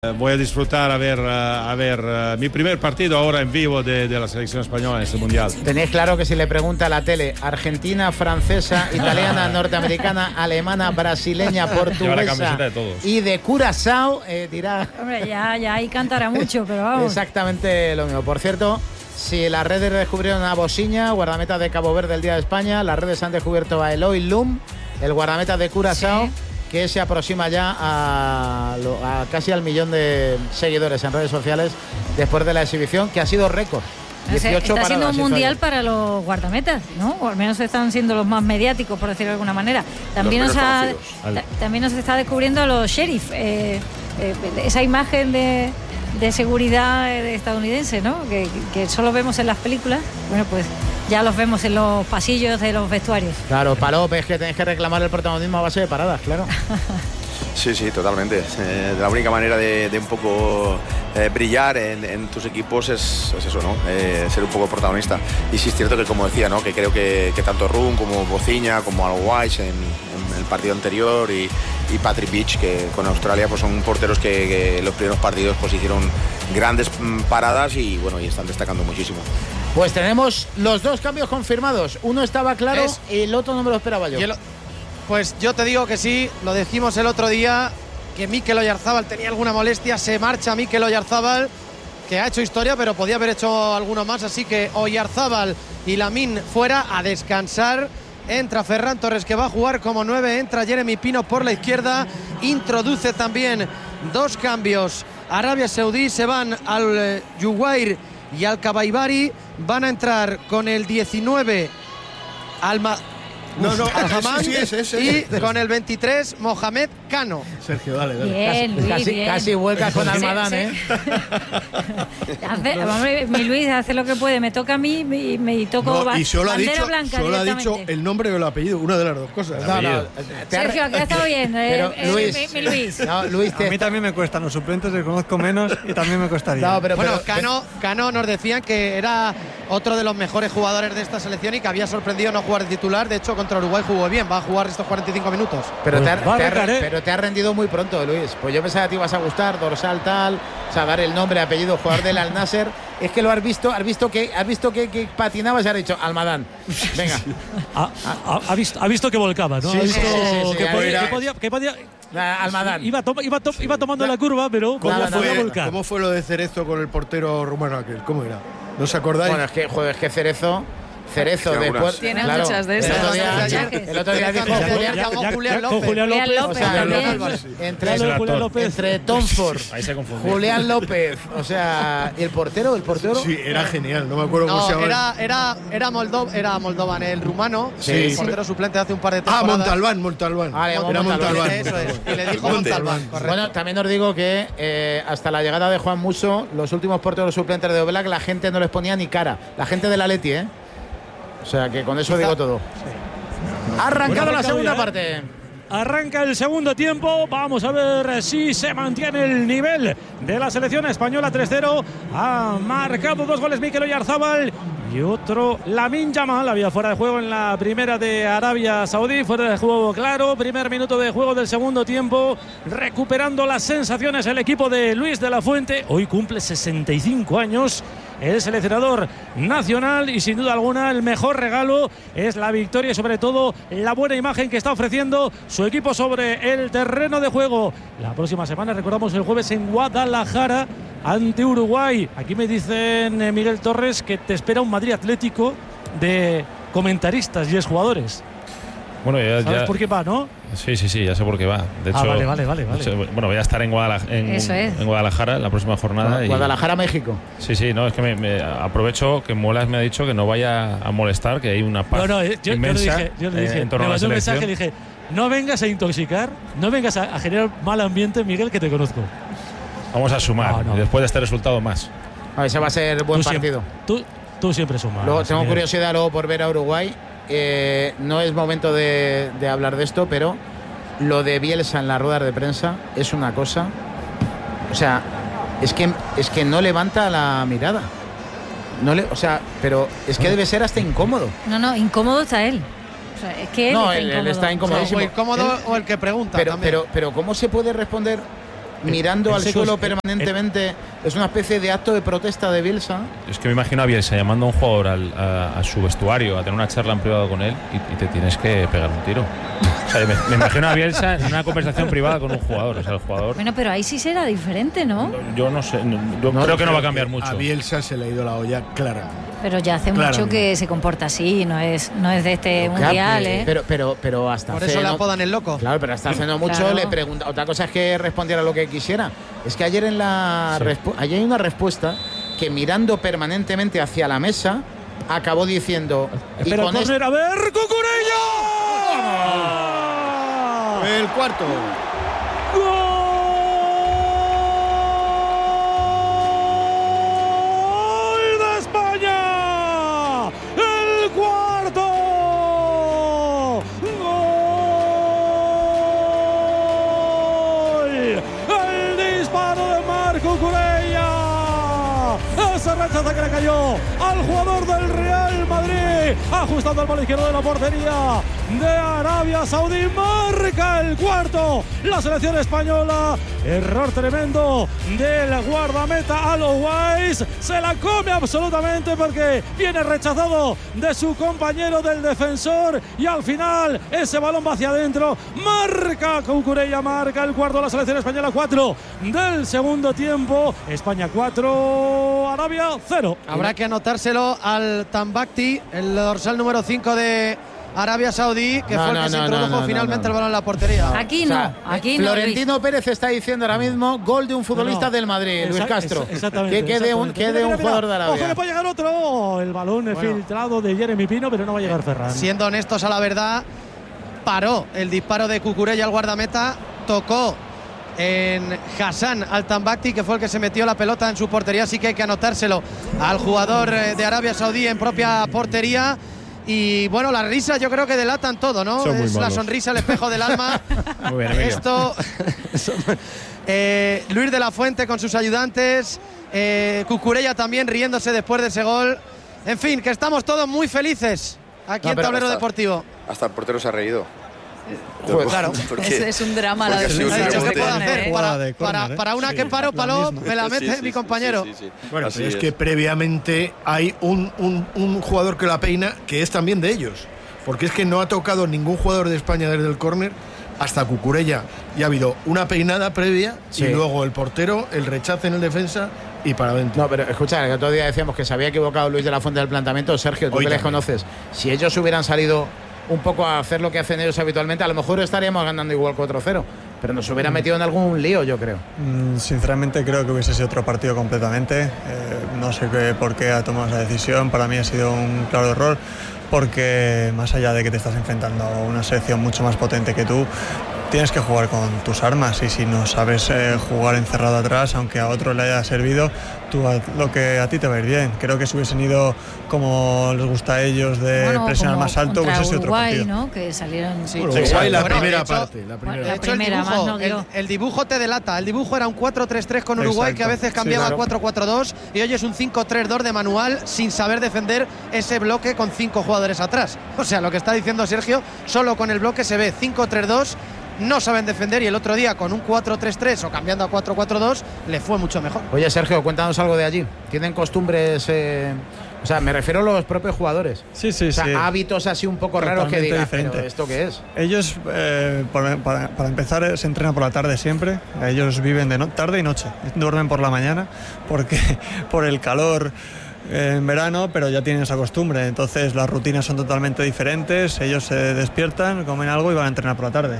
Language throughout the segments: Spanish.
Voy a disfrutar a ver mi primer partido ahora en vivo de la selección española en este mundial. Tenéis claro que si le pregunta a la tele argentina, francesa, italiana, norteamericana, alemana, brasileña, portuguesa y de Curazao, dirá... Hombre, ya ahí cantará mucho, pero vamos. Exactamente lo mismo. Por cierto, si las redes descubrieron a Bosiña, guardameta de Cabo Verde el día de España, las redes han descubierto a Eloy Lum, el guardameta de Curazao, sí, que se aproxima ya a casi al 1.000.000 de seguidores en redes sociales después de la exhibición, que ha sido récord. 18 está siendo un mundial historias para los guardametas, ¿no? O al menos están siendo los más mediáticos, por decirlo de alguna manera. También nos está descubriendo a los sheriff, esa imagen de seguridad estadounidense, ¿no? Que solo vemos en las películas. Bueno, pues ya los vemos en los pasillos de los vestuarios. Claro, Palop, es que tenéis que reclamar el protagonismo a base de paradas, claro. Sí, totalmente. La única manera de un poco brillar en tus equipos es eso, ¿no? Ser un poco protagonista. Y sí es cierto que, como decía, ¿no? Que creo que tanto Rum como Bociña, como Alwais en el partido anterior y Patrick Beach, que con Australia pues son porteros que en los primeros partidos pues hicieron grandes paradas y bueno, y están destacando muchísimo. Pues tenemos los dos cambios confirmados. Uno estaba claro y el otro no me lo esperaba yo. Pues yo te digo que sí, lo dijimos el otro día, que Mikel Oyarzabal tenía alguna molestia, se marcha Mikel Oyarzabal, que ha hecho historia, pero podía haber hecho alguno más, así que Oyarzabal y Lamine fuera a descansar. Entra Ferran Torres, que va a jugar como 9, entra Jeremy Pino por la izquierda, introduce también dos cambios. Arabia Saudí, se van al Yuguair y al Kabaibari, van a entrar con el 19 Al-Hamam y con el 23 Mohamed Cano. Sergio, dale. Bien, Luis, casi vuelcas con Almadán, ¿eh? Mi Luis hace lo que puede, me toca a mí y me toco bandera blanca. Solo ha dicho el nombre o el apellido, una de las dos cosas. Sergio, que ha estado bien. Mi Luis. No, Luis, a mí también me cuestan los suplentes, les conozco menos y también me costaría. Cano nos decían que era otro de los mejores jugadores de esta selección y que había sorprendido no jugar de titular. De hecho, contra Uruguay jugó bien, va a jugar estos 45 minutos. Pero te ha rendido muy pronto, Luis. Pues yo pensaba que te ibas a gustar, dorsal tal, o sea, dar el nombre, apellido, jugador del Al Nasser. Es que lo has visto que patinabas y has dicho Almadán. Venga. Ha visto que volcaba, ¿no? Sí, ha visto que podía. Almadán. Iba tomando la curva, pero podía volcar. ¿Cómo fue lo de Cerezo con el portero rumano aquel? ¿Cómo era? ¿No os acordáis? Bueno, es que Cerezo después tiene muchas de esas. El otro día dijo Julián López. Entre Tom Ford, Julián López, o sea, y el portero. Sí, era genial, no me acuerdo cómo se llama. Era Moldovan, el rumano, el portero suplente hace un par de temporadas. Montalbán. Era Montalbán. Eso es, y le dijo Montalbán. Bueno, también os digo que hasta la llegada de Juan Musso, los últimos porteros suplentes de Oblak, la gente no les ponía ni cara. La gente del Atleti, ¿eh? O sea que con eso digo todo. Ha arrancado la segunda parte. Arranca el segundo tiempo. Vamos a ver si se mantiene el nivel de la selección española. 3-0. Ha marcado 2 goles Mikel Oyarzabal y otro Lamine Yamal. Había fuera de juego en la primera de Arabia Saudí. Fuera de juego claro. Primer minuto de juego del segundo tiempo. Recuperando las sensaciones el equipo de Luis de la Fuente. Hoy cumple 65 años. El seleccionador nacional y sin duda alguna el mejor regalo es la victoria y sobre todo la buena imagen que está ofreciendo su equipo sobre el terreno de juego. La próxima semana, recordamos, el jueves en Guadalajara ante Uruguay. Aquí me dicen, Miguel Torres, que te espera un Madrid Atlético de comentaristas y exjugadores. Bueno, ¿Sabes por qué va, no? Sí, ya sé por qué va. De hecho, vale. Bueno, voy a estar en Guadalajara la próxima jornada. Guadalajara, México. Sí, no, es que me aprovecho que Molas me ha dicho que no vaya a molestar, que hay una paz inmensa yo le dije, en torno a la selección. Un mensaje, le dije, no vengas a intoxicar, no vengas a generar mal ambiente, Miguel, que te conozco. Vamos a sumar, y después de este resultado más. Ese va a ser buen partido. Tú siempre sumas. Luego, tengo curiosidad por ver a Uruguay. No es momento de hablar de esto, pero lo de Bielsa en las ruedas de prensa es una cosa. O sea, es que no levanta la mirada. Pero es que debe ser hasta incómodo. No, incómodo está él. O sea, es que él está incomodísimo. O incómodo o el que pregunta. Pero ¿cómo se puede responder mirando al suelo permanentemente, es una especie de acto de protesta de Bielsa. Es que me imagino a Bielsa llamando a un jugador a su vestuario, a tener una charla en privado con él y te tienes que pegar un tiro. O sea, me imagino a Bielsa en una conversación privada con un jugador. O sea, el jugador. Bueno, pero ahí sí será diferente, ¿no? Yo no sé, yo creo que no va a cambiar mucho. A Bielsa se le ha ido la olla, claramente. Pero ya hace mucho que se comporta así, no es de este mundial, ¿eh? Pero hasta por eso le apodan el loco. Claro, pero hasta hace no mucho le pregunta. Otra cosa es que respondiera lo que quisiera. Es que ayer ayer hay una respuesta que mirando permanentemente hacia la mesa acabó diciendo. Pero a ver, Cucurella. El cuarto. Ese rechazo que le cayó al jugador del Real Madrid, ajustando al palo izquierdo de la portería de Arabia Saudí. Marca el cuarto la selección española. Error tremendo del guardameta Alowais. Se la come absolutamente porque viene rechazado de su compañero del defensor y al final ese balón va hacia adentro. Marca Cucurella, marca el cuarto la selección española. 4 del segundo tiempo. España 4, Arabia 0. Habrá que anotárselo al Tambakti, el dorsal número 5 de Arabia Saudí, que fue el que se introdujo finalmente el balón en la portería. Aquí no, aquí no. Florentino Pérez está diciendo ahora mismo gol de un futbolista del Madrid, Luis Castro. Exactamente. Que quede un jugador de Arabia. Ojo que puede llegar otro. El balón filtrado de Jeremy Pino, pero no va a llegar Ferran. Siendo honestos a la verdad, paró el disparo de Cucurella al guardameta, tocó en Hassan al Tambakti, que fue el que se metió la pelota en su portería, así que hay que anotárselo al jugador de Arabia Saudí en propia portería. Y bueno, las risas yo creo que delatan todo, ¿no? Es la sonrisa, el espejo del alma. Muy bien, esto Luis de la Fuente con sus ayudantes, Cucurella también riéndose después de ese gol. En fin, que estamos todos muy felices aquí en Tablero Deportivo. Hasta el portero se ha reído. Pues claro, es un drama la de para una que paró Paló, me la mete mi compañero. Bueno, pero es que previamente hay un jugador que la peina, que es también de ellos, porque es que no ha tocado ningún jugador de España desde el córner hasta Cucurella, y ha habido una peinada previa y luego el portero, el rechace en el defensa y para adentro. No, pero escucha, el otro día decíamos que se había equivocado Luis de la Fuente del planteamiento. Sergio, tú que les conoces, si ellos hubieran salido un poco a hacer lo que hacen ellos habitualmente, a lo mejor estaríamos ganando igual 4-0, pero nos hubiera metido en algún lío, yo creo. Sinceramente creo que hubiese sido otro partido completamente. No sé por qué ha tomado esa decisión. Para mí ha sido un claro error, porque más allá de que te estás enfrentando a una selección mucho más potente que tú, tienes que jugar con tus armas, y si no sabes jugar encerrado atrás, aunque a otro le haya servido, tú haz lo que a ti te va a ir bien. Creo que si hubiesen ido como les gusta a ellos, de presionar más alto, hubiese sido otro partido. ¿no? Que salieron Uruguay la primera parte. El dibujo te delata. El dibujo era un 4-3-3 con Uruguay, que a veces cambiaba a 4-4-2, y hoy es un 5-3-2 de manual, sin saber defender ese bloque con 5 jugadores atrás. O sea, lo que está diciendo Sergio, solo con el bloque se ve 5-3-2. No saben defender, y el otro día con un 4-3-3 o cambiando a 4-4-2 le fue mucho mejor. Oye, Sergio, cuéntanos algo de allí. ¿Tienen costumbres, o sea, me refiero a los propios jugadores? Sí, o sea, hábitos así un poco raros que digan, pero ¿esto qué es? Ellos, para empezar, se entrenan por la tarde siempre. Ellos viven de tarde y noche. Duermen por la mañana porque por el calor en verano, pero ya tienen esa costumbre. Entonces las rutinas son totalmente diferentes. Ellos se despiertan, comen algo y van a entrenar por la tarde.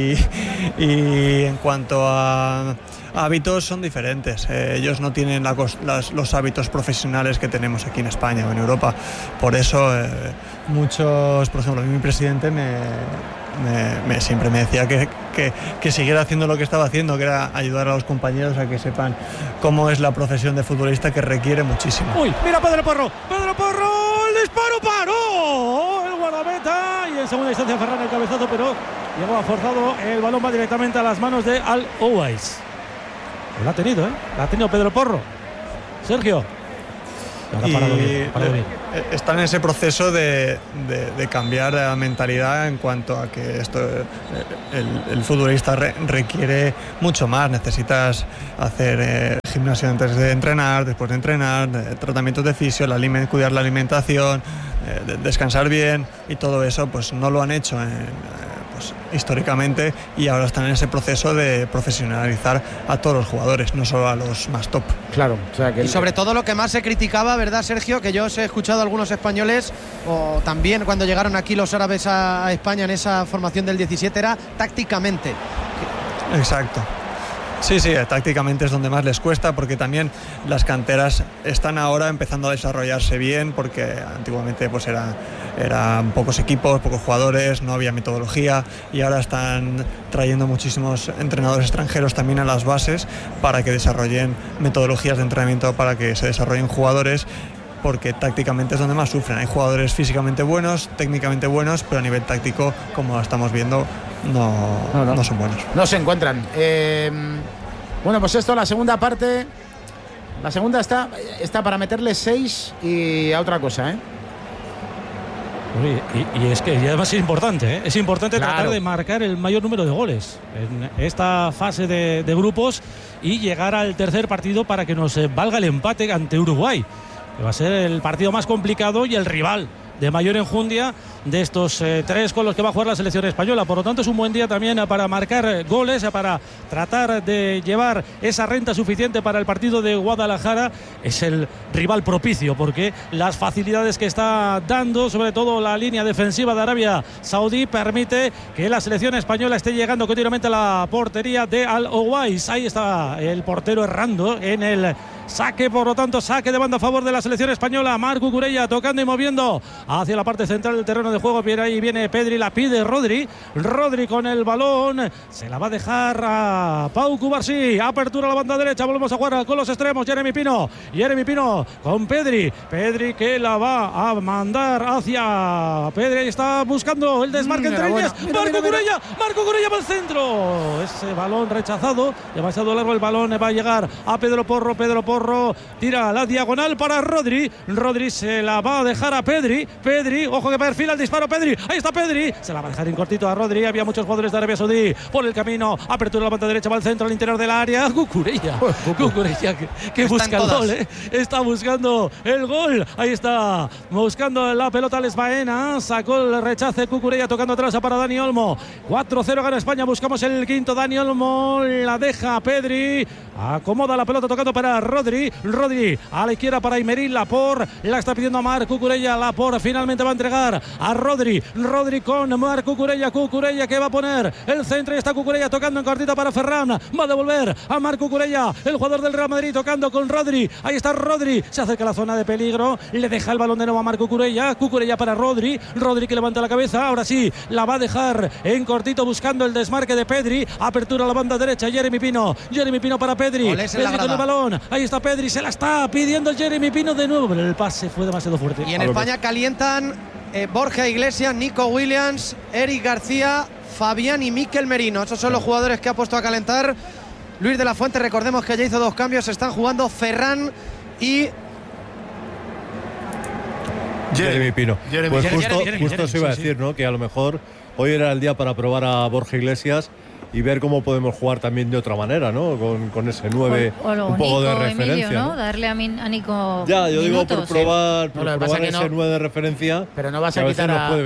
Y en cuanto a hábitos, son diferentes. Ellos no tienen los hábitos profesionales que tenemos aquí en España o en Europa. Por eso muchos, por ejemplo, mi presidente siempre me decía que siguiera haciendo lo que estaba haciendo, que era ayudar a los compañeros a que sepan cómo es la profesión de futbolista, que requiere muchísimo. Uy, mira Pedro Porro, el disparo paró el guardameta, y en segunda instancia Ferran el cabezazo, pero llegó forzado, el balón va directamente a las manos de Al-Owais. Lo ha tenido, la ha tenido Pedro Porro. Sergio. Están en ese proceso de cambiar la mentalidad en cuanto a que el futbolista requiere mucho más. Necesitas hacer gimnasio antes de entrenar, después de entrenar, tratamientos de fisio, cuidar la alimentación, descansar bien, y todo eso pues no lo han hecho históricamente, y ahora están en ese proceso de profesionalizar a todos los jugadores, no solo a los más top. Claro, o sea que y sobre todo lo que más se criticaba, ¿verdad, Sergio? Que yo os he escuchado a algunos españoles, o también cuando llegaron aquí los árabes a España en esa formación del 17, era tácticamente. Exacto. Sí, tácticamente es donde más les cuesta, porque también las canteras están ahora empezando a desarrollarse bien, porque antiguamente pues eran pocos equipos, pocos jugadores, no había metodología, y ahora están trayendo muchísimos entrenadores extranjeros también a las bases para que desarrollen metodologías de entrenamiento, para que se desarrollen jugadores, porque tácticamente es donde más sufren. Hay jugadores físicamente buenos, técnicamente buenos, pero a nivel táctico, como estamos viendo, no son buenos. No se encuentran. Bueno, pues esto, la segunda parte. La segunda está para meterle 6 y a otra cosa, Y es que además es importante, es importante claro. Tratar de marcar el mayor número de goles en esta fase de grupos y llegar al tercer partido para que nos valga el empate ante Uruguay, que va a ser el partido más complicado y el rival de mayor enjundia de estos 3 con los que va a jugar la selección española. Por lo tanto, es un buen día también para marcar goles, para tratar de llevar esa renta suficiente para el partido de Guadalajara. Es el rival propicio, porque las facilidades que está dando, sobre todo la línea defensiva de Arabia Saudí, permite que la selección española esté llegando continuamente a la portería de Al-Owais. Ahí está el portero errando en el saque, por lo tanto, saque de banda a favor de la selección española. Marc Cucurella tocando y moviendo hacia la parte central del terreno de juego. Ahí viene Pedri, la pide Rodri con el balón, se la va a dejar a Pau Cubarsí. Apertura a la banda derecha, volvemos a jugar con los extremos. Jeremy Pino con Pedri que la va a mandar hacia Pedri. Ahí está buscando el desmarque entre líneas. Marc Cucurella va al centro, ese balón rechazado, demasiado largo el balón, va a llegar a Pedro Porro tira la diagonal para Rodri se la va a dejar a Pedri, ojo que perfila el disparo Pedri, ahí está Pedri, se la va a dejar en cortito a Rodri. Había muchos jugadores de Arabia Saudí por el camino, apertura a la banda derecha, va al centro, al interior del área. Cucurella que busca el gol, está buscando el gol, ahí está buscando la pelota Les Baena, sacó el rechace Cucurella, tocando atrás para Dani Olmo. 4-0 gana España, buscamos el quinto. Dani Olmo la deja a Pedri, acomoda la pelota tocando para Rodri a la izquierda para Aymeric Laporte, la está pidiendo a Marc Cucurella. Laporte finalmente va a entregar a Rodri con Marc Cucurella que va a poner el centro, y está Cucurella tocando en cortita para Ferran, va a devolver a Marc Cucurella, el jugador del Real Madrid, tocando con Rodri. Ahí está Rodri, se acerca a la zona de peligro, le deja el balón de nuevo a Marc Cucurella para Rodri que levanta la cabeza, ahora sí la va a dejar en cortito buscando el desmarque de Pedri. Apertura a la banda derecha, Jeremy Pino para Pedri con el balón, ahí está Pedri, se la está pidiendo el Jeremy Pino de nuevo, pero el pase fue demasiado fuerte. Y en España calientan Borja Iglesias, Nico Williams, Eric García, Fabián y Mikel Merino. Esos son los jugadores que ha puesto a calentar Luis de la Fuente. Recordemos que ya hizo 2 cambios, están jugando Ferran y Jeremy Pino. Pues justo se iba a decir, ¿no? Que a lo mejor hoy era el día para probar a Borja Iglesias y ver cómo podemos jugar también de otra manera, ¿no? Con ese 9 un poco Nico, de referencia, Emilio, ¿no? Darle a Nico ya, yo minutos. digo por probar ese 9 de referencia, pero no vas a quitar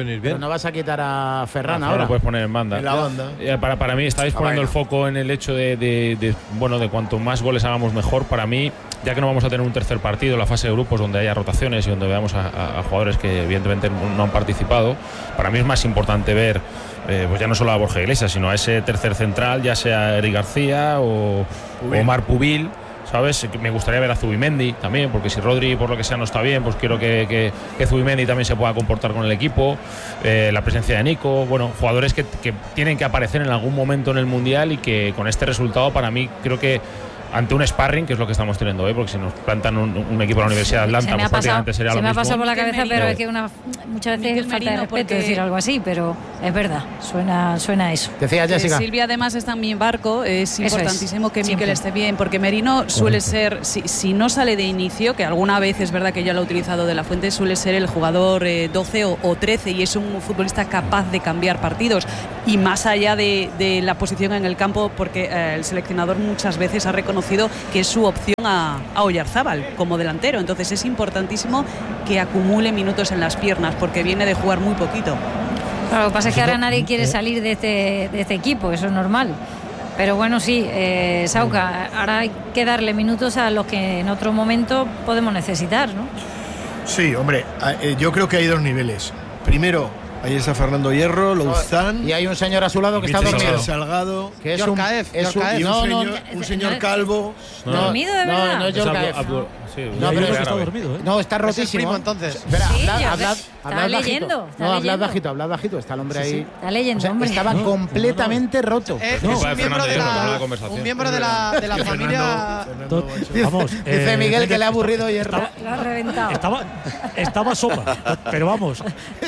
a Ferran ahora. Lo puedes poner en banda. Para mí estáis poniendo el foco en el hecho de cuanto más goles hagamos mejor. Para mí, ya que no vamos a tener un tercer partido, la fase de grupos donde haya rotaciones y donde veamos a jugadores que evidentemente no han participado, para mí es más importante ver pues ya no solo a Borja Iglesias, sino a ese tercer central, ya sea Eric García o Omar Pubil, ¿sabes? Me gustaría ver a Zubimendi también, porque si Rodri por lo que sea no está bien, pues quiero que Zubimendi también se pueda comportar con el equipo. La presencia de Nico, jugadores que tienen que aparecer en algún momento en el Mundial y que con este resultado para mí creo que ante un sparring, que es lo que estamos teniendo hoy, porque si nos plantan un equipo de la Universidad de Atlanta, pues prácticamente sería lo mismo. Se me ha pasado por la cabeza, pero es que muchas veces es falta de respeto decir algo así, pero es verdad, suena eso. Decía Jessica. Silvia además está en mi barco, es importantísimo que Mikel esté bien, porque Merino suele ser, si no sale de inicio, que alguna vez es verdad que ya lo ha utilizado de la Fuente, suele ser el jugador 12 o 13 y es un futbolista capaz de cambiar partidos y más allá de la posición en el campo, porque el seleccionador muchas veces ha reconocido que es su opción a Oyarzábal como delantero, entonces es importantísimo que acumule minutos en las piernas porque viene de jugar muy poquito. Claro, lo que pasa es que ahora nadie quiere salir de este equipo, eso es normal. Pero bueno, sí, Sauca, ahora hay que darle minutos a los que en otro momento podemos necesitar, ¿no? Sí, hombre, yo creo que hay dos niveles. Primero, ahí está Fernando Hierro, Louzán. Y hay un señor a su lado que está dormido. Salgado. Que es un señor calvo. ¿Dormido de verdad? No es Yorkaev. No, pero está dormido, ¿eh? No, está rotísimo. Es el primo, entonces. Espera, está leyendo. hablad bajito. Está el hombre ahí. Está leyendo, hombre. Estaba completamente roto. Es un miembro de la familia. Vamos. Dice Miguel que le ha aburrido Hierro. Lo ha reventado. Estaba sopa. Pero vamos.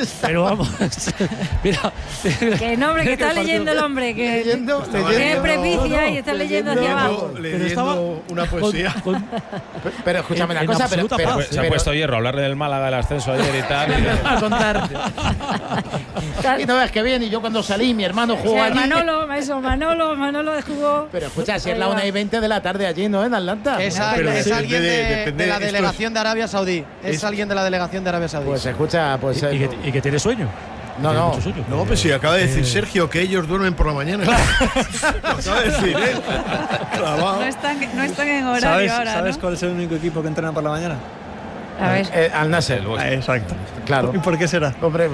Mira. Que no, hombre, que está leyendo el hombre. Que tiene prepicia y está leyendo hacia abajo. Leyendo una poesía. Pero escúchame una cosa, se ha puesto Hierro a hablarle del Málaga, del ascenso ayer y tal. A contar. Y no ves que bien, y yo cuando salí, mi hermano jugó allí. Manolo jugó. Pero escucha, si es la 1:20 de la tarde allí, ¿no? En Atlanta. Es alguien de la delegación de Arabia Saudí. Es alguien de la delegación de Arabia Saudí. Pues escucha, pues. ¿Y que tiene sueño? No, pues sí, acaba de decir Sergio que ellos duermen por la mañana. Claro. Acaba de decir él. No están en horario ahora. ¿Sabes cuál es el único equipo que entrena por la mañana? A ver. Al Nasser. Exacto. Claro. ¿Y por qué será? Hombre,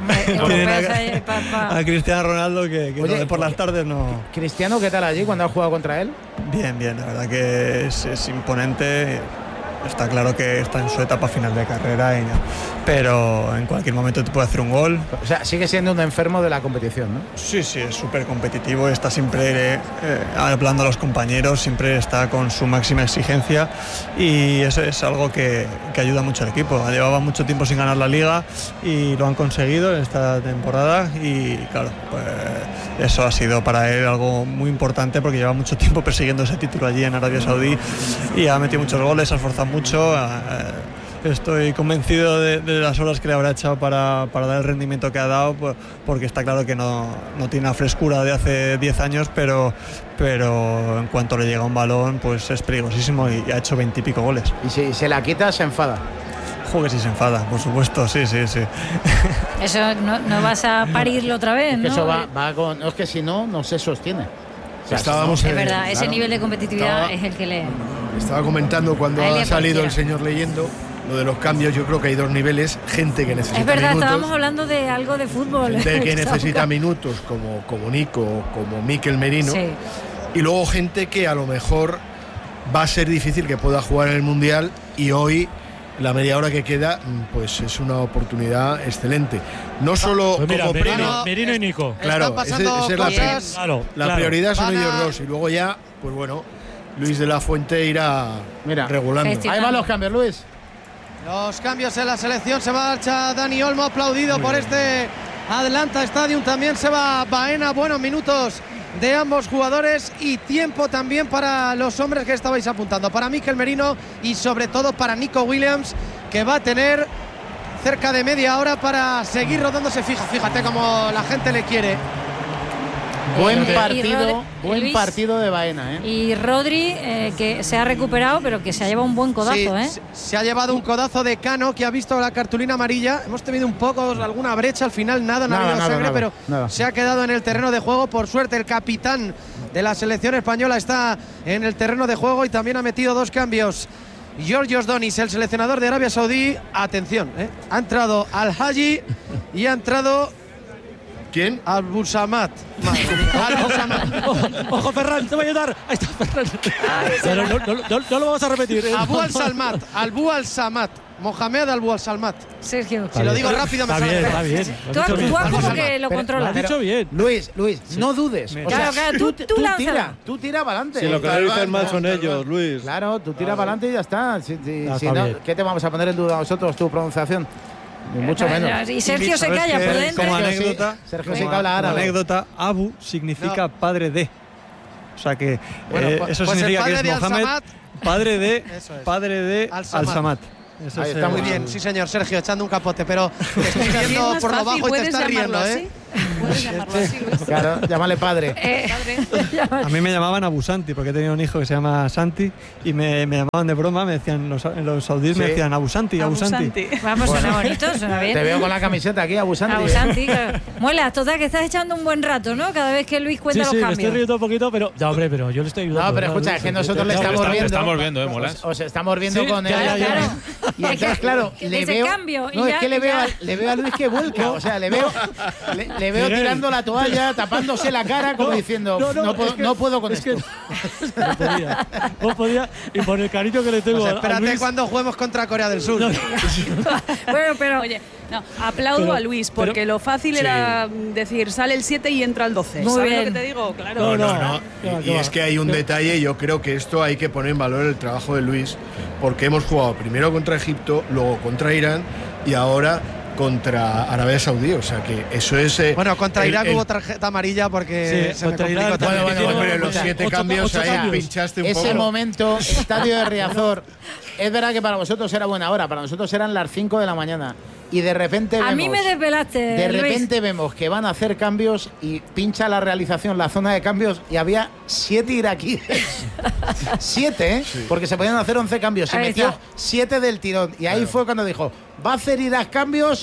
a Cristiano Ronaldo que por las tardes no. Cristiano, ¿qué tal allí cuando has jugado contra él? Bien, la verdad que es imponente. Está claro que está en su etapa final de carrera, pero en cualquier momento te puede hacer un gol. O sea, sigue siendo un enfermo de la competición, ¿no? Sí, es súper competitivo, está siempre hablando a los compañeros, siempre está con su máxima exigencia y eso es algo que ayuda mucho al equipo. Llevaba mucho tiempo sin ganar la Liga y lo han conseguido esta temporada y claro, pues eso ha sido para él algo muy importante porque lleva mucho tiempo persiguiendo ese título allí en Arabia Saudí y ha metido muchos goles, ha esforzado mucho. Estoy convencido de las horas que le habrá echado para dar el rendimiento que ha dado, porque está claro que no tiene la frescura de hace 10 años, pero en cuanto le llega un balón pues es peligrosísimo y ha hecho 20 y pico goles. Y si se la quita, se enfada. Joder, si se enfada, por supuesto, sí. Eso no vas a parirlo otra vez, ¿no? Eso va con. Es que si no se sostiene. Es verdad, ese nivel de competitividad es el que le. Estaba comentando cuando ha salido el señor leyendo lo de los cambios. Yo creo que hay dos niveles: gente que necesita minutos. Es verdad, estábamos hablando de algo de fútbol. Gente que necesita minutos, como Nico, como Mikel Merino. Sí. Y luego gente que a lo mejor va a ser difícil que pueda jugar en el Mundial y hoy. La media hora que queda, pues es una oportunidad excelente. No solo pues mira, como premio. Merino y Nico. Claro, esa es la prioridad son ellos dos. Y luego ya, pues bueno, Luis de la Fuente irá regulando. Ahí van los cambios, Luis. Los cambios en la selección. Se marcha Dani Olmo, aplaudido por este Atlanta Stadium. También se va Baena. Buenos minutos de ambos jugadores y tiempo también para los hombres que estabais apuntando, para Mikel Merino y sobre todo para Nico Williams, que va a tener cerca de media hora para seguir rodándose. Fíjate cómo la gente le quiere. Buen partido de Baena, ¿eh? Y Rodri, que se ha recuperado, pero que se ha llevado un buen codazo, sí, se ha llevado un codazo de Cano, que ha visto la cartulina amarilla. Hemos tenido un poco, alguna brecha, al final no ha habido sangre, pero se ha quedado en el terreno de juego. Por suerte, el capitán de la selección española está en el terreno de juego y también ha metido dos cambios. Georgios Donis, el seleccionador de Arabia Saudí, atención, ha entrado Al-Haji y ha entrado ¿Quién? Al-Busamat. Ojo, Ferran, te voy a ayudar. Ahí está, Ferran. Pero no lo vamos a repetir. Abu al-Salmat. Albu al-Samat. Mohamed Albu al-Salmat. Sergio. Si lo digo rápido me sale. Está bien. Tú actúas como que lo controlas. Lo has dicho bien. Luis, no dudes. O sea, claro, tú tira para adelante. Si lo que lo dicen mal son ellos, Luis. Claro, tú tira para adelante y ya está. Si está no, bien. ¿qué te vamos a poner en duda nosotros, tu pronunciación? Ni mucho menos. Y Sergio se calla, prudente. Como anécdota, Sergio sí que habla árabe. anécdota, Abu significa padre de. O sea que eso pues significa que es Mohamed, padre de Al-Samad. Eso Ahí es, está Muy bien, sí señor, Sergio, echando un capote, pero te estoy viendo por lo bajo y te estás riendo, ¿eh? Puedes llamarlo así, Luis. Claro, llámale padre. A mí me llamaban Abu Santi porque he tenido un hijo que se llama Santi y me llamaban de broma, me decían los saudíes me decían Abu Santi. Vamos, suena bonito, suena bien. Te veo con la camiseta aquí, Abu Santi. Abu Santi, claro. Muela, total que estás echando un buen rato, ¿no? Cada vez que Luis cuenta los me cambios. estoy riendo un poquito, pero ya, hombre, pero yo le estoy ayudando. No, pero escucha, es que nosotros le estamos viendo. Estamos viendo, Molas. Os estamos viendo con él. Claro. Y entonces, claro, le ese veo. cambio, No, y es ya- que le ya- veo a Luis que vuelca. O sea, le veo Miguel. tirando la toalla, tapándose la cara, como diciendo, no puedo con esto. No podía, y por el cariño que le tengo Pues a espérate Luis, cuando juguemos contra Corea del Sur. Bueno, pero Oye, no, aplaudo Pero- a Luis, porque pero- lo fácil era decir, sale el 7 y entra el 12. Muy ¿Sabes bien. lo que te digo? Claro. No. Y es que hay un detalle, yo creo que esto hay que poner en valor el trabajo de Luis, porque hemos jugado primero contra Egipto, luego contra Irán y ahora contra Arabia Saudí. O sea que eso es. Bueno, contra el- Irak el- hubo tarjeta amarilla porque Sí, se me contra complicó Irak también. también. Hombre, los Escucha, 7 ocho cambios ahí cambios. pinchaste un Ese poco. momento, estadio de Riazor, es verdad que para vosotros era buena hora, para nosotros eran las 5 de la mañana. Y de repente vemos. a mí me desvelaste, De Luis. repente vemos que van a hacer cambios y pincha la realización la zona de cambios y había 7 iraquíes. 7, ¿eh? Porque se podían hacer 11 cambios y Ahí metió está. 7 del tirón. Y ahí fue cuando dijo, va a hacer Irak cambios.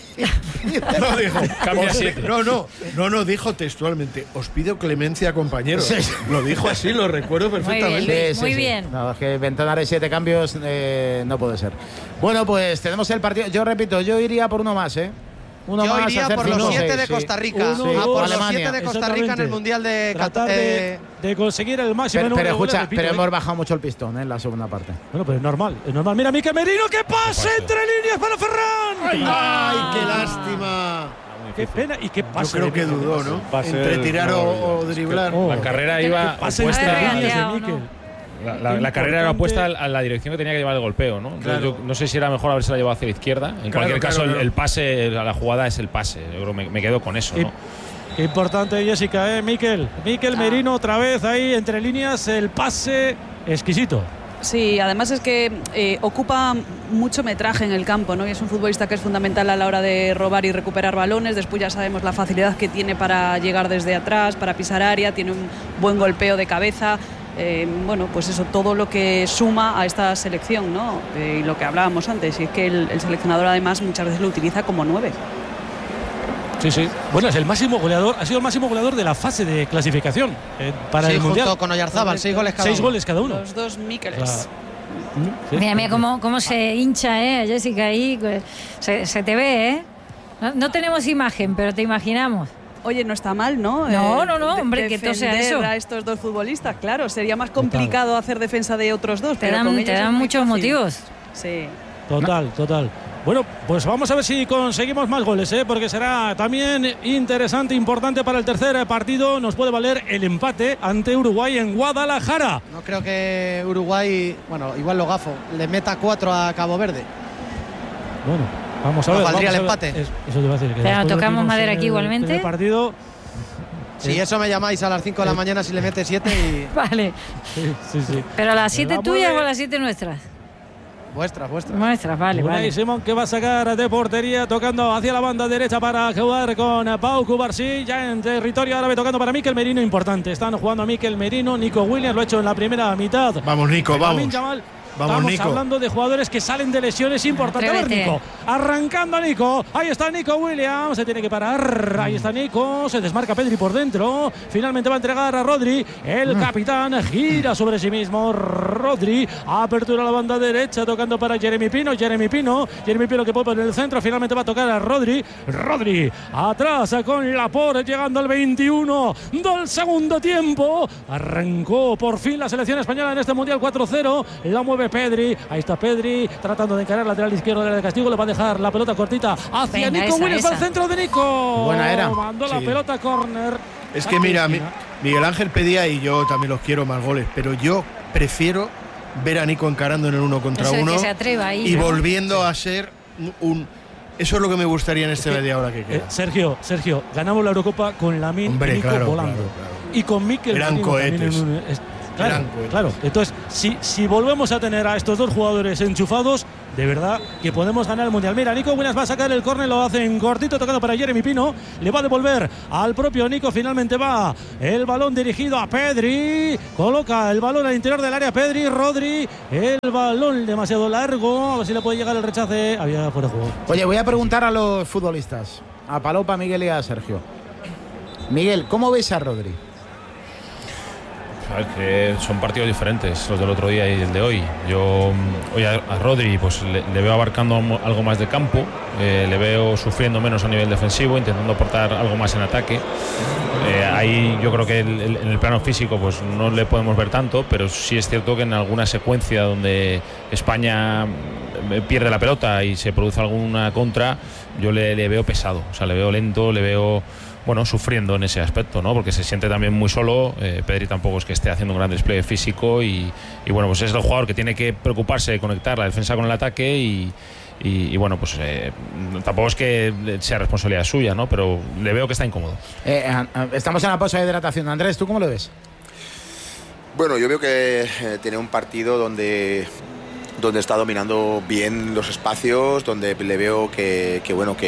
No, dijo, Cambia 7. No, dijo textualmente, os pido clemencia, compañeros. Lo dijo así, lo recuerdo perfectamente. Muy bien. No, es que Ventana de 7 cambios no puede ser. Bueno, pues tenemos el partido. Yo repito, yo iría por uno más, ¿eh? Uno Yo más, iría hacer por los 5, 7 6, de sí. Costa Rica. Uno, A dos, por los Alemania. 7 de Costa Rica en el Exactamente. Mundial de tratar de conseguir el máximo Pero número de escucha, goles, repito, pero ¿eh? hemos bajado mucho el pistón en la segunda parte. Bueno, pero es normal. Mira, Mikel Merino, que pase entre líneas para Ferran. ¡Ay, qué lástima! Qué pena y qué Yo pase. creo que dudó, ¿no? Va a ser Entre tirar o maravilloso. driblar. Oh. La carrera iba Pase puesta. entre líneas de regateado, Mikel. ¿no? La carrera era puesta a la dirección que tenía que llevar el golpeo, ¿no? Entonces, yo no sé si era mejor haberse la llevado hacia la izquierda. En cualquier caso, claro. el pase, la jugada es el pase. Yo creo que me quedo con eso, ¿no? Qué importante, Jessica, Mikel Merino otra vez ahí entre líneas, el pase exquisito. Sí, además es que ocupa mucho metraje en el campo, ¿no? Y es un futbolista que es fundamental a la hora de robar y recuperar balones. Después ya sabemos la facilidad que tiene para llegar desde atrás, para pisar área, tiene un buen golpeo de cabeza. Bueno, pues eso, todo lo que suma a esta selección, ¿no? Y lo que hablábamos antes, y es que el seleccionador además muchas veces lo utiliza como 9. Sí. Bueno, es el máximo goleador, ha sido el máximo goleador de la fase de clasificación para Sí, el Mundial. junto con Oyarzábal, 6 goles cada 6 uno. goles cada uno. Los dos Míkeles. Sí. Mira cómo se hincha, Jessica, ahí. Se te ve, ¿eh? No tenemos imagen, pero te imaginamos. Oye, no está mal, ¿no? No, hombre, que todo sea defender eso. a estos dos futbolistas, claro. Sería más complicado hacer defensa de otros dos. Te pero con dan, ellos te es dan muy muchos fácil. motivos. Sí. Total. Bueno, pues vamos a ver si conseguimos más goles, porque será también interesante, importante para el tercer partido. Nos puede valer el empate ante Uruguay en Guadalajara. No creo que Uruguay, bueno, igual lo gafo, le meta 4 a Cabo Verde. Bueno, vamos a ver. valdría vamos el a ver. empate. Eso te iba a decir. Que Pero después tocamos vimos madera en aquí el igualmente. primer partido. Si eso me llamáis a las 5 de la mañana si le mete 7 y Vale. Sí. Pero las 7 la tuyas mueve. o las 7 nuestras. vuestras. Nuestras, vale. Unai Simón que va a sacar de portería, tocando hacia la banda derecha para jugar con Pau Cubarsí, ya en territorio árabe, tocando para Mikel Merino, importante. Están jugando a Mikel Merino, Nico Williams lo ha hecho en la primera mitad. Vamos, Nico, vamos. Yamal Estamos Nico. hablando de jugadores que salen de lesiones importantes. A ver, Nico, arrancando a Nico. Ahí está Nico Williams, se tiene que parar. Ahí está Nico, se desmarca Pedri por dentro. Finalmente va a entregar a Rodri. El capitán gira sobre sí mismo. Rodri, apertura a la banda derecha, tocando para Jeremy Pino que puede poner el centro. Finalmente va a tocar a Rodri. Rodri atrás con Laporte, llegando al 21 del segundo tiempo. Arrancó por fin la selección española en este Mundial 4-0. La mueve Pedri. Ahí está Pedri tratando de encarar lateral izquierdo de Castigo. Le va a dejar la pelota cortita hacia Nico Williams. Va al centro de Nico. Buena era. Mandó la pelota córner. Es que mira, Miguel Ángel pedía, y yo también los quiero, más goles, pero yo prefiero ver a Nico encarando en el 1 contra 1 y volviendo a ser un... Eso es lo que me gustaría en este media hora que queda. Sergio, ganamos la Eurocopa con Lamine y Nico volando. Claro. Y con Mikel eran cohetes. Claro. Entonces, si volvemos a tener a estos dos jugadores enchufados, de verdad que podemos ganar el Mundial. Mira, Nico Williams va a sacar el córner, lo hace en cortito, tocando para Jeremy Pino. Le va a devolver al propio Nico. Finalmente va el balón dirigido a Pedri. Coloca el balón al interior del área Pedri. Rodri, el balón demasiado largo. A ver si le puede llegar el rechace. Había fuera de juego. Oye, voy a preguntar a los futbolistas, a Palop, a Miguel y a Sergio. Miguel, ¿cómo ves a Rodri? Que son partidos diferentes los del otro día y el de hoy. Yo hoy a Rodri pues le veo abarcando algo más de campo, le veo sufriendo menos a nivel defensivo, intentando aportar algo más en ataque. Ahí yo creo que en el plano físico pues no le podemos ver tanto, pero sí es cierto que en alguna secuencia donde España pierde la pelota y se produce alguna contra, yo le veo pesado, o sea, le veo lento, le veo sufriendo en ese aspecto, ¿no? Porque se siente también muy solo. Pedri tampoco es que esté haciendo un gran despliegue físico y pues es el jugador que tiene que preocuparse de conectar la defensa con el ataque y tampoco es que sea responsabilidad suya, ¿no? Pero le veo que está incómodo. Estamos en la pausa de hidratación. Andrés, ¿tú cómo lo ves? Bueno, yo veo que tiene un partido donde está dominando bien los espacios, donde le veo que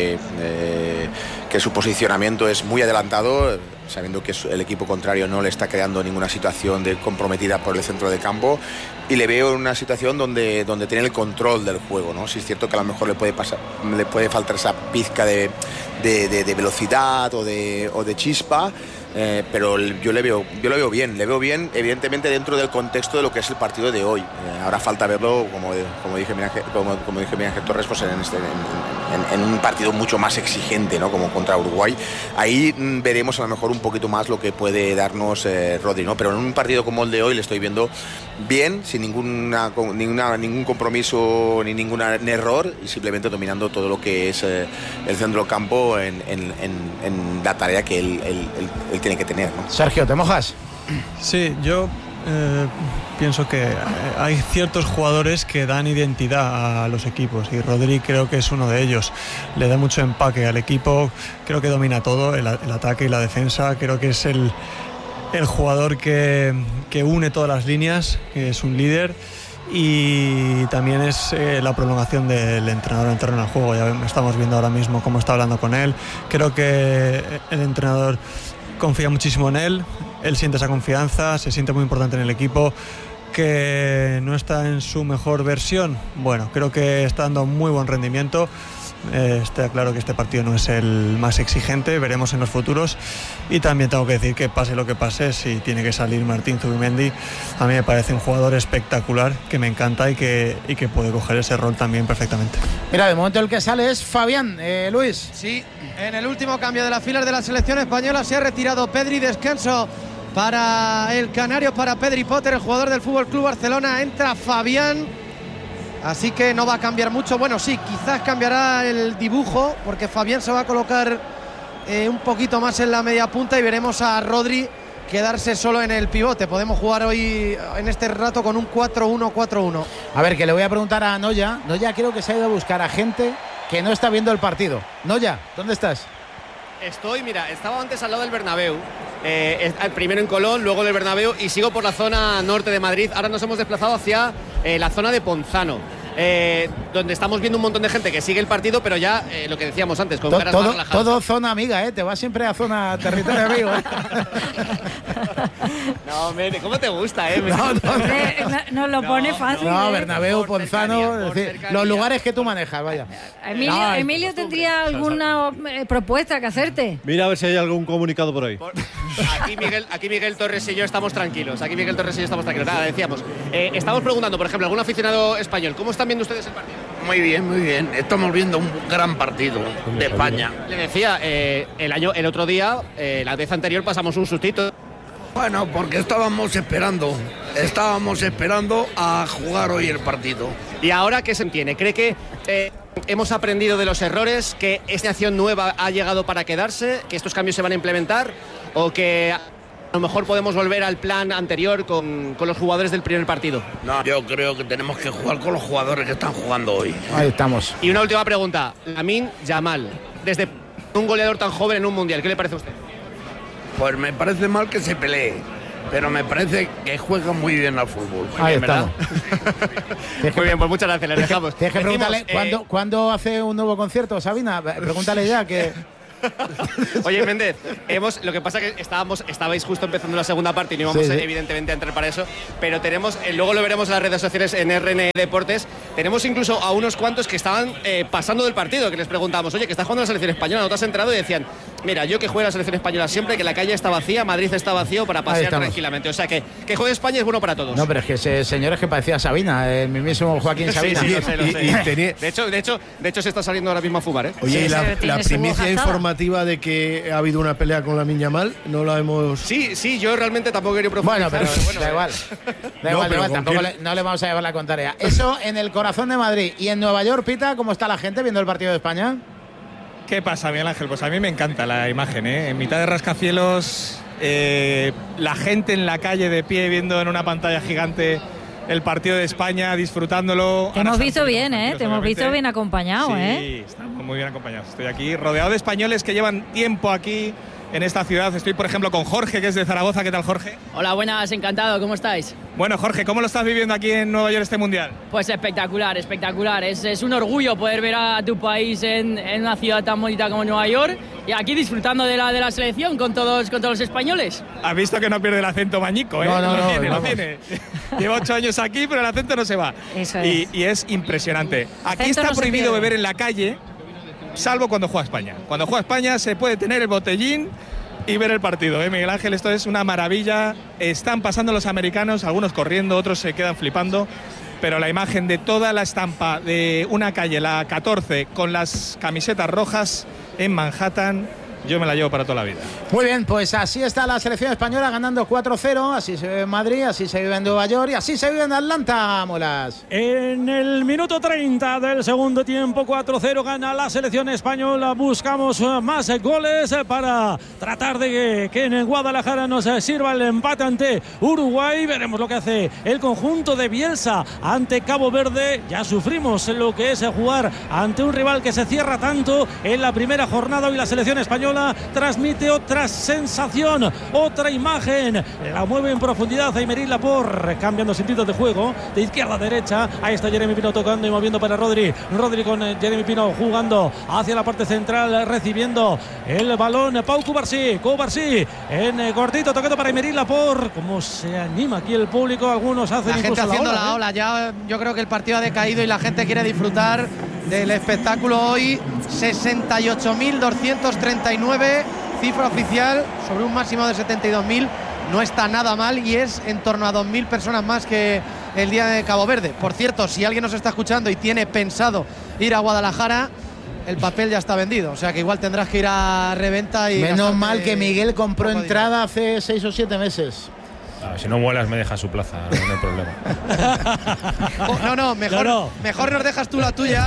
su posicionamiento es muy adelantado, sabiendo que el equipo contrario no le está creando ninguna situación comprometida por el centro de campo, y le veo en una situación donde tiene el control del juego, ¿no? Sí es cierto que a lo mejor le puede faltar esa pizca de velocidad o de chispa. Pero yo le veo bien, evidentemente dentro del contexto de lo que es el partido de hoy. Ahora falta verlo, como dije Miguel Ángel Torres, pues en un partido mucho más exigente, ¿no? Como contra Uruguay. Ahí veremos a lo mejor un poquito más lo que puede darnos Rodri, ¿no? Pero en un partido como el de hoy le estoy viendo bien, sin ningún compromiso ni ningún error, y simplemente dominando todo lo que es el centro del campo en la tarea que él tiene que tener, ¿no? Sergio, ¿te mojas? Sí, yo pienso que hay ciertos jugadores que dan identidad a los equipos y Rodri creo que es uno de ellos. Le da mucho empaque al equipo, creo que domina todo, el ataque y la defensa. Creo que es el jugador que une todas las líneas, que es un líder, y también es la prolongación del entrenador en terreno de juego. Ya estamos viendo ahora mismo cómo está hablando con él. Creo que el entrenador confía muchísimo en él siente esa confianza, se siente muy importante en el equipo. Que no está en su mejor versión, bueno, creo que está dando muy buen rendimiento. Está claro que este partido no es el más exigente, veremos en los futuros. Y también tengo que decir que pase lo que pase, si tiene que salir Martín Zubimendi, a mí me parece un jugador espectacular, que me encanta y que puede coger ese rol también perfectamente. Mira, de momento el que sale es Fabián. Luis. Sí, en el último cambio de las filas de la selección española se ha retirado Pedri. Descanso para el canario, para Pedri Potter, el jugador del FC Barcelona. Entra Fabián, así que no va a cambiar mucho. Bueno, sí, quizás cambiará el dibujo, porque Fabián se va a colocar un poquito más en la media punta y veremos a Rodri quedarse solo en el pivote. Podemos jugar hoy en este rato con un 4-1-4-1. A ver, que le voy a preguntar a Noya. Noya creo que se ha ido a buscar a gente que no está viendo el partido. Noya, ¿dónde estás? Estaba antes al lado del Bernabéu, primero en Colón, luego del Bernabéu, y sigo por la zona norte de Madrid. Ahora nos hemos desplazado hacia la zona de Ponzano. donde estamos viendo un montón de gente que sigue el partido, pero ya lo que decíamos antes, con caras más relajadas. Todo zona amiga, te vas siempre a zona territorio amigo. No, Mene, ¿cómo te gusta, Nos lo pone fácil. No, Bernabéu, Ponzano, es decir, los lugares que tú manejas, vaya. Emilio tendría alguna propuesta que hacerte. Mira a ver si hay algún comunicado por ahí. Aquí Miguel Torres y yo estamos tranquilos. Nada, decíamos. Estamos preguntando, por ejemplo, algún aficionado español, ¿cómo están viendo ustedes el partido? Muy bien. Estamos viendo un gran partido de España. Le decía, el otro día, la vez anterior pasamos un sustito. Bueno, porque estábamos esperando a jugar hoy el partido. ¿Y ahora qué se entiende? ¿Cree que hemos aprendido de los errores, que esta acción nueva ha llegado para quedarse, que estos cambios se van a implementar, o que a lo mejor podemos volver al plan anterior con los jugadores del primer partido? No, yo creo que tenemos que jugar con los jugadores que están jugando hoy. Ahí estamos. Y una última pregunta. Lamine Yamal, desde un goleador tan joven en un mundial, ¿qué le parece a usted? Pues me parece mal que se pelee, pero me parece que juega muy bien al fútbol. Ahí estamos. Muy bien, pues muchas gracias, les dejamos. Tienes que preguntarle, ¿cuándo hace un nuevo concierto, Sabina? Pregúntale ya que... Oye, Méndez, lo que pasa es que estabais justo empezando la segunda parte y no íbamos evidentemente a entrar para eso, pero tenemos, luego lo veremos en las redes sociales en RN Deportes, tenemos incluso a unos cuantos que estaban pasando del partido, que les preguntábamos, oye, que está jugando la selección española, ¿no te has enterado? Y decían, mira, yo que juego la selección española siempre, que la calle está vacía, Madrid está vacío para pasear tranquilamente, o sea que juegue España es bueno para todos. No, pero es que ese señor es que parecía Sabina, el mismísimo Joaquín Sabina. Sí, lo sé. De hecho se está saliendo ahora mismo a fumar, ¿eh? Oye, y la primicia informativa de que ha habido una pelea con Lamine Yamal, no la hemos... Sí, yo realmente tampoco quería profundizar. Bueno, pero da igual, tampoco no le vamos a llevar la contraria. Eso en el corazón de Madrid. ¿Y en Nueva York, Pita, cómo está la gente viendo el partido de España? ¿Qué pasa, Miguel Ángel? Pues a mí me encanta la imagen, ¿eh? En mitad de rascacielos, la gente en la calle de pie viendo en una pantalla gigante el partido de España, disfrutándolo. Te hemos visto bien, ¿eh? Te hemos visto bien acompañado, Sí, estamos muy bien acompañados. Estoy aquí rodeado de españoles que llevan tiempo aquí en esta ciudad. Estoy, por ejemplo, con Jorge, que es de Zaragoza. ¿Qué tal, Jorge? Hola, buenas, encantado. ¿Cómo estáis? Bueno, Jorge, ¿cómo lo estás viviendo aquí en Nueva York este Mundial? Pues espectacular. Es un orgullo poder ver a tu país en una ciudad tan bonita como Nueva York y aquí disfrutando de la selección con todos los españoles. Has visto que no pierde el acento mañico, ¿eh? Lo tiene. Lleva 8 años aquí, pero el acento no se va. Eso es. Y es impresionante. Aquí está prohibido beber en la calle, salvo cuando juega España. Cuando juega España se puede tener el botellín y ver el partido, Miguel Ángel, esto es una maravilla. Están pasando los americanos, algunos corriendo, otros se quedan flipando, pero la imagen de toda la estampa de una calle, la 14, con las camisetas rojas en Manhattan, yo me la llevo para toda la vida. Muy bien, pues así está la selección española ganando 4-0, así se vive en Madrid, así se vive en Nueva York y así se vive en Atlanta, Molas. En el minuto 30 del segundo tiempo, 4-0 gana la selección española. Buscamos más goles para tratar de que en Guadalajara nos sirva el empate ante Uruguay. Veremos lo que hace el conjunto de Bielsa ante Cabo Verde. Ya sufrimos lo que es jugar ante un rival que se cierra tanto en la primera jornada. Hoy la selección española transmite otra sensación, otra imagen, la mueve en profundidad Aymeric Laporte, cambiando sentidos de juego de izquierda a derecha. Ahí está Jeremy Pino tocando y moviendo para Rodri con Jeremy Pino jugando hacia la parte central, recibiendo el balón Pau Cubarsí en cortito, tocando para Aymeric Laporte. Cómo se anima aquí el público, algunos hacen la gente haciendo la ola, ya yo creo que el partido ha decaído y la gente quiere disfrutar del espectáculo hoy. 68.239 cifra oficial sobre un máximo de 72.000, no está nada mal y es en torno a 2.000 personas más que el día de Cabo Verde. Por cierto, si alguien nos está escuchando y tiene pensado ir a Guadalajara, el papel ya está vendido, o sea que igual tendrás que ir a reventa y... Menos mal que Miguel compró entrada hace 6 o 7 meses. Si no vuelas me dejas su plaza, no hay problema. Mejor nos dejas tú la tuya.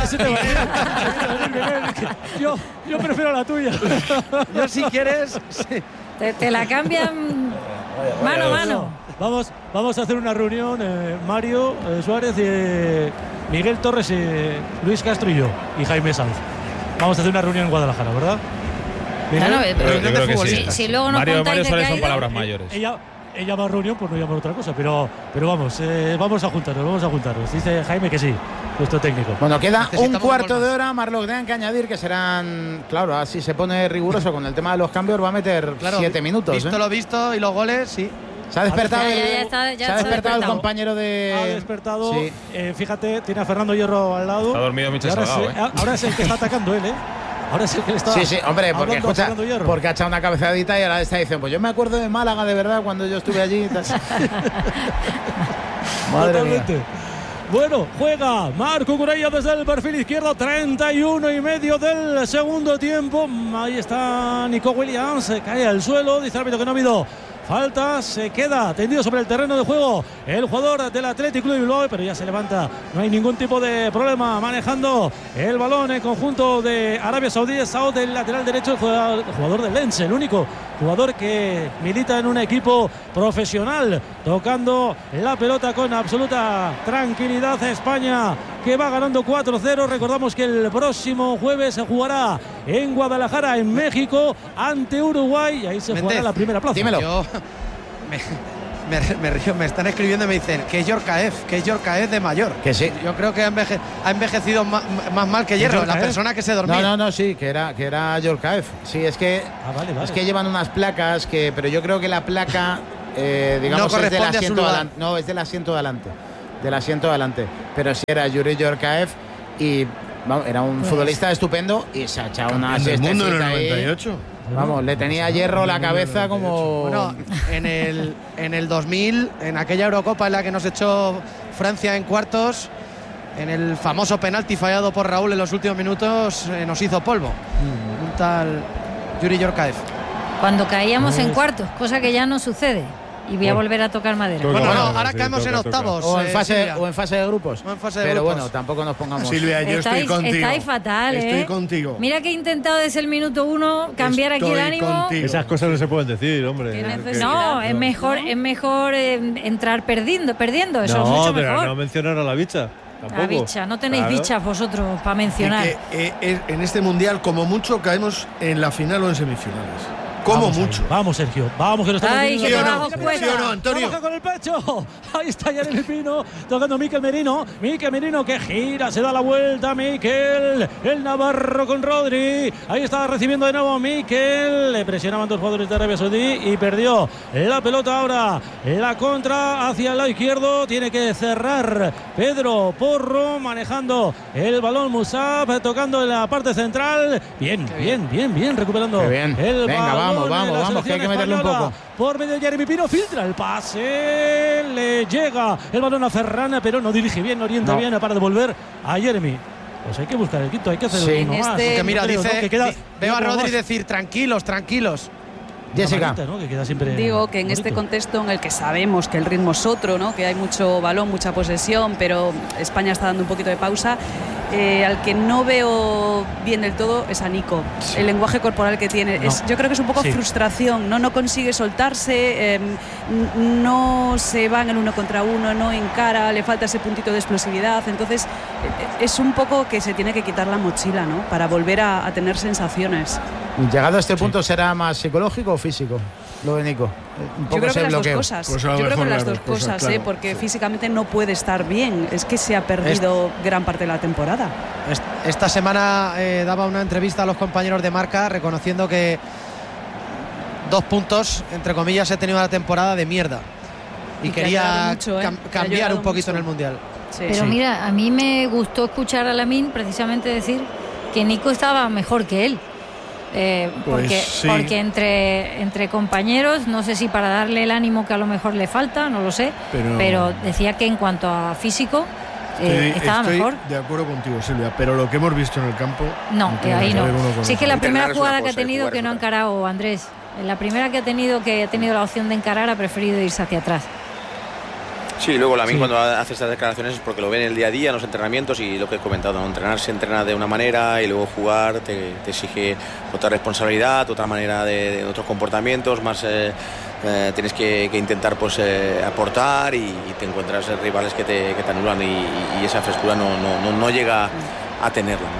Yo prefiero la tuya. Yo si quieres... Sí. Te la cambian mano a mano. Vamos a hacer una reunión, Mario Suárez, Miguel Torres, Luis Castro y yo, y Jaime Sanz. Vamos a hacer una reunión en Guadalajara, ¿verdad? Claro, si luego nos Mario contáis Suárez de son palabras mayores. he llamado reunión por no llamar otra cosa, pero vamos, vamos a juntarnos. Dice Jaime que sí, nuestro técnico. Bueno, queda un cuarto de hora, Marlock, tengan que añadir que serán, claro, así se pone riguroso con el tema de los cambios, va a meter 7 minutos. Visto lo visto y los goles, sí. Se ha despertado, se ha despertado el compañero de... Ha despertado, sí. Fíjate, tiene a Fernando Hierro al lado. Está dormido Michel Salgado, ahora es el que está atacando él, Ahora es el que le está... Sí, hombre, porque ha echado una cabezadita y ahora está diciendo, pues yo me acuerdo de Málaga de verdad cuando yo estuve allí. Madre mía. Bueno, juega Marc Cucurella desde el perfil izquierdo, 31,5 del segundo tiempo. Ahí está Nico Williams, cae al suelo, dice el árbitro que no ha habido falta, se queda tendido sobre el terreno de juego el jugador del Athletic Club de Bilbao, pero ya se levanta, no hay ningún tipo de problema manejando el balón en conjunto de Arabia Saudí. Saud del lateral derecho, el jugador del Lens, el único jugador que milita en un equipo profesional, tocando la pelota con absoluta tranquilidad. España que va ganando 4-0. Recordamos que el próximo jueves se jugará en Guadalajara, en México, ante Uruguay, y ahí se jugará la primera plaza. Dímelo. Yo me río, me están escribiendo y me dicen que es Yorkaev de mayor. Que sí. Yo creo que ha envejecido más mal que Hierro, la persona que se dormía. No, sí, que era Yorkaev. Sí, es que es que llevan unas placas pero yo creo que la placa digamos no es del asiento delante. No, es del asiento delante. Pero sí era Yuri Yorkaev y era un futbolista estupendo y se ha echado una siesta en el 98. Vamos, le tenía Hierro la cabeza como... Bueno, en el 2000, en aquella Eurocopa en la que nos echó Francia en cuartos, en el famoso penalti fallado por Raúl en los últimos minutos, nos hizo polvo. Un tal Yuri Yorkaev. Cuando caíamos en cuartos, cosa que ya no sucede. Y voy a volver a tocar madera. Bueno, ahora caemos en octavos. O en fase de grupos. Pero bueno, tampoco nos pongamos. Silvia, yo estoy contigo. Estáis fatal, Estoy contigo. Mira que he intentado desde el minuto 1 cambiar aquí el ánimo. Contigo. Esas cosas no se pueden decir, hombre. No, es mejor entrar perdiendo. Eso es mucho mejor. Pero no mencionar a la bicha. Tampoco. La bicha, no tenéis bichas vosotros para mencionar. En este mundial, como mucho, caemos en la final o en semifinales. Como mucho. Vamos, Sergio. Vamos, que lo estamos viendo. ¿Sí o no, Antonio? Baja con el pecho. Ahí está Jeremy Pino tocando Mikel Merino. Mikel Merino que gira, se da la vuelta. Mikel, el navarro con Rodri. Ahí está recibiendo de nuevo Mikel. Le presionaban dos jugadores de Arabia Saudí y perdió la pelota ahora. La contra hacia el lado izquierdo. Tiene que cerrar Pedro Porro manejando el balón. Musab tocando en la parte central. Bien, recuperando el balón. Vamos, que hay que meterle un poco. Por medio de Jeremy Pino, filtra el pase, le llega el balón a Ferran, pero no dirige bien, no orienta bien para devolver a Jeremy. Pues hay que buscar el quinto, hay que hacer uno más. Porque mira, veo a Rodri decir tranquilos. Jessica, ¿no? Que queda siempre digo que en bonito. este contexto en el que sabemos que el ritmo es otro, ¿no? Que hay mucho balón, mucha posesión, pero España está dando un poquito de pausa. Al que no veo bien del todo es a Nico. Sí. El lenguaje corporal que tiene, yo creo que es un poco frustración, no consigue soltarse, no se va en el 1 contra 1, no encara, le falta ese puntito de explosividad. Entonces es un poco que se tiene que quitar la mochila, ¿no? Para volver a tener sensaciones. Llegado a este punto, ¿será más psicológico o físico lo de Nico? Yo creo que las dos cosas. Pues yo creo que las dos cosas, claro, porque físicamente no puede estar bien. Es que se ha perdido gran parte de la temporada. Esta semana daba una entrevista a los compañeros de Marca reconociendo que 2 puntos, entre comillas, he tenido una temporada de mierda. Y quería mucho, cambiar un poquito en el Mundial. Sí, pero mira, a mí me gustó escuchar a Lamine precisamente decir que Nico estaba mejor que él. Porque entre compañeros, no sé si para darle el ánimo que a lo mejor le falta, no lo sé, pero decía que en cuanto a físico estaba mejor. Estoy de acuerdo contigo, Silvia, pero lo que hemos visto en el campo... No, ahí no. Sí, es que la primera jugada que ha tenido que no ha encarado Andrés, la primera que ha tenido la opción de encarar, ha preferido irse hacia atrás. Sí, luego Lamine cuando hace estas declaraciones es porque lo ve en el día a día, en los entrenamientos, y lo que he comentado, ¿no? Entrenar se entrena de una manera y luego jugar te exige otra responsabilidad, otra manera de otros comportamientos, más tienes que intentar pues aportar y te encuentras rivales que te anulan y esa frescura no llega a tenerla, ¿no?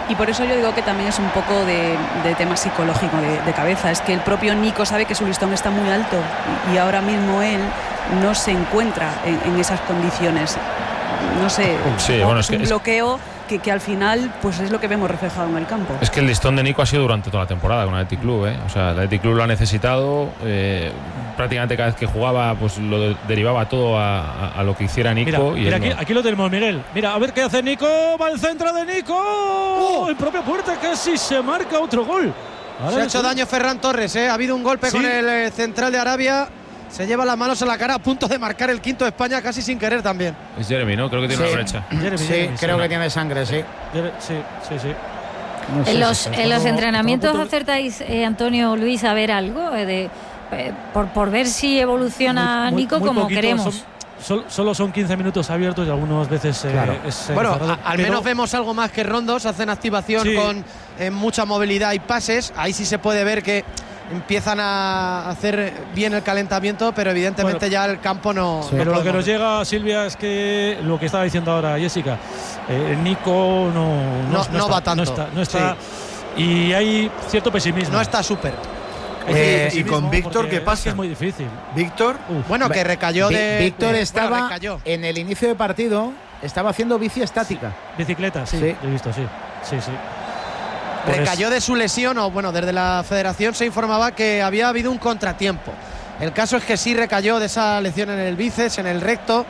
Y por eso yo digo que también es un poco de tema psicológico de cabeza. Es que el propio Nico sabe que su listón está muy alto y ahora mismo él no se encuentra en esas condiciones. No sé, un bloqueo que al final pues es lo que vemos reflejado en el campo. Es que el listón de Nico ha sido durante toda la temporada con el Athletic Club, ¿eh? O sea, el Athletic Club lo ha necesitado, prácticamente cada vez que jugaba pues lo derivaba todo a lo que hiciera Nico. Mira aquí lo tenemos, Miguel. Mira, a ver qué hace Nico, va al centro de Nico, en propia puerta, casi se marca otro gol. Se ha hecho daño Ferran Torres, ¿eh? Ha habido un golpe con el central de Arabia. Se lleva las manos a la cara, a punto de marcar el quinto de España, casi sin querer también. Es Jeremy, ¿no? Creo que tiene una brecha. Creo que tiene sangre, sí. Sí. No sé en los entrenamientos acertáis, Antonio, Luis, a ver algo por ver si evoluciona Nico muy como poquito, queremos. Solo son 15 minutos abiertos y algunas veces bueno, al menos vemos algo más que rondos. Hacen activación con mucha movilidad y pases. Ahí sí se puede ver que empiezan a hacer bien el calentamiento, pero evidentemente ya el campo no. Pero lo que nos llega, Silvia, es que lo que estaba diciendo ahora Jessica, Nico no va tanto. No está y hay cierto pesimismo. No está súper. ¿Y con Víctor qué pasa? Es muy difícil. ¿Víctor? Bueno, que recayó Víctor estaba en el inicio de partido, estaba haciendo bici estática. Bicicleta, sí. He visto, sí. Recayó de su lesión, desde la federación se informaba que había habido un contratiempo. El caso es que sí recayó de esa lesión en el bíceps, en el recto.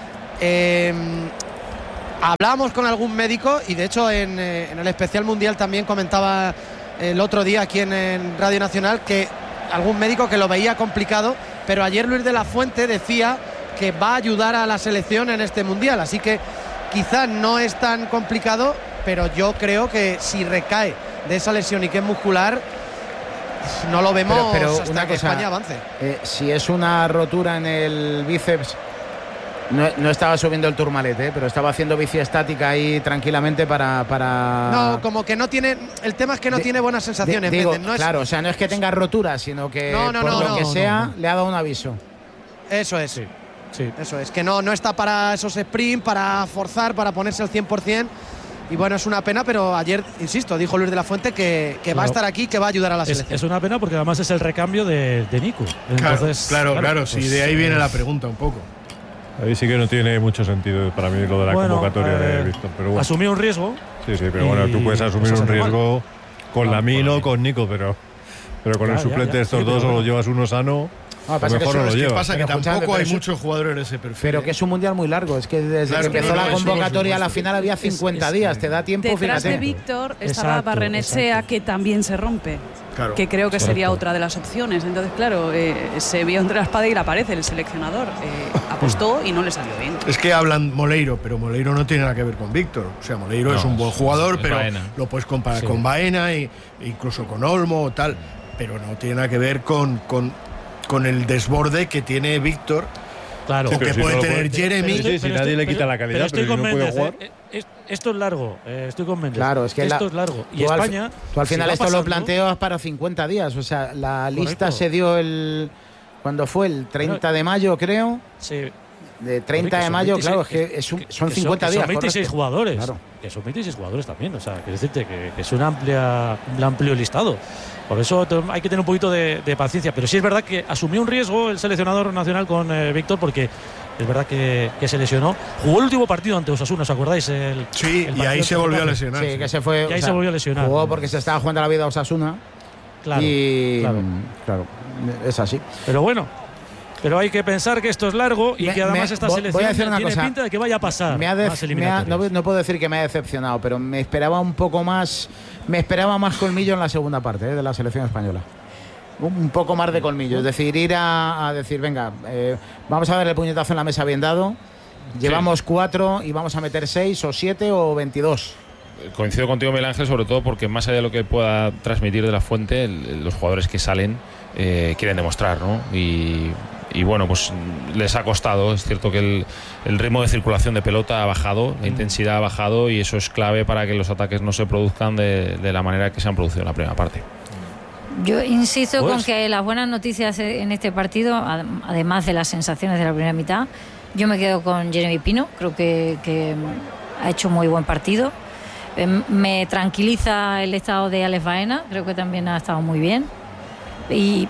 Hablábamos con algún médico y de hecho en el especial mundial también comentaba el otro día aquí en Radio Nacional que algún médico que lo veía complicado, pero ayer Luis de la Fuente decía que va a ayudar a la selección en este mundial, así que quizás no es tan complicado, pero yo creo que si recae de esa lesión y que es muscular, no lo vemos pero hasta que España avance. Si es una rotura en el bíceps, no estaba subiendo el Tourmalet, pero estaba haciendo bici estática ahí tranquilamente para... No, como que no tiene... El tema es que no tiene buenas sensaciones. Claro, o sea, no es que tenga rotura, sino que le ha dado un aviso. Eso es. Sí. Eso es, que no está para esos sprint, para forzar, para ponerse al 100%. Y bueno, es una pena, pero ayer, insisto, dijo Luis de la Fuente que va a estar aquí, que va a ayudar a la selección. Es una pena porque además es el recambio de Nico. Entonces, claro, sí, de ahí viene la pregunta un poco. Ahí sí que no tiene mucho sentido para mí lo de la convocatoria de Víctor. Pero bueno. Asumió un riesgo. Sí, pero bueno, tú puedes asumir un riesgo con Lamine o con Nico, pero con el suplente de estos dos o lo llevas uno sano. Mejor no lo llevas. Pasa que tampoco hay muchos jugadores en ese perfil. Pero que es un mundial muy largo. Es que desde que empezó la convocatoria a la final había 50 días. Te da tiempo. Detrás de Víctor estaba Barrenechea, que también se rompe. Claro, que creo que sería otra de las opciones. Entonces, claro, se vio entre la espada y la pared. El seleccionador apostó y no le salió bien. Es que hablan Moleiro, pero Moleiro no tiene nada que ver con Víctor. O sea, Moleiro es un buen jugador, pero Baena. Lo puedes comparar con Baena e incluso con Olmo o tal. Pero no tiene nada que ver con el desborde que tiene Víctor. Claro. O que puede tener Jeremy. Si nadie le quita la calidad, pero estoy no puede jugar. Esto es largo, estoy con Méndez. Claro, es que esto es largo. Y España. Tú al final esto lo planteas para 50 días. O sea, la lista se dio cuando fue el 30 de mayo, creo. Sí. De 30 de mayo, 26, claro, es que son 50 días. Son 26 jugadores. Claro. Que son 26 jugadores también. O sea, quiero decirte que es un amplio listado. Por eso hay que tener un poquito de paciencia. Pero sí es verdad que asumió un riesgo el seleccionador nacional con Víctor, porque es verdad que se lesionó. Jugó el último partido ante Osasuna, ¿os acordáis? Y ahí se volvió a lesionar. Sí, que se fue. Y ahí se volvió a lesionar. Jugó porque se estaba jugando la vida a Osasuna. Claro. Claro, es así. Pero bueno. Pero hay que pensar que esto es largo y que además esta selección tiene pinta de que vaya a pasar. No puedo decir que me ha decepcionado, pero me esperaba un poco más. Me esperaba más colmillo en la segunda parte de la selección española. Un poco más de colmillo. Es decir, ir a decir, venga, vamos a dar el puñetazo en la mesa bien dado. Llevamos 4 y vamos a meter 6 o 7 o 22. Coincido contigo, Miguel Ángel, sobre todo porque más allá de lo que pueda transmitir de la Fuente, los jugadores que salen quieren demostrar, ¿no? Y bueno, pues les ha costado. Es cierto que el ritmo de circulación de pelota ha bajado, la intensidad ha bajado, y eso es clave para que los ataques no se produzcan de la manera que se han producido en la primera parte. Yo insisto con que las buenas noticias en este partido, además de las sensaciones de la primera mitad, yo me quedo con Jeremy Pino. Creo que ha hecho muy buen partido. Me tranquiliza el estado de Alex Baena, creo que también ha estado muy bien. Y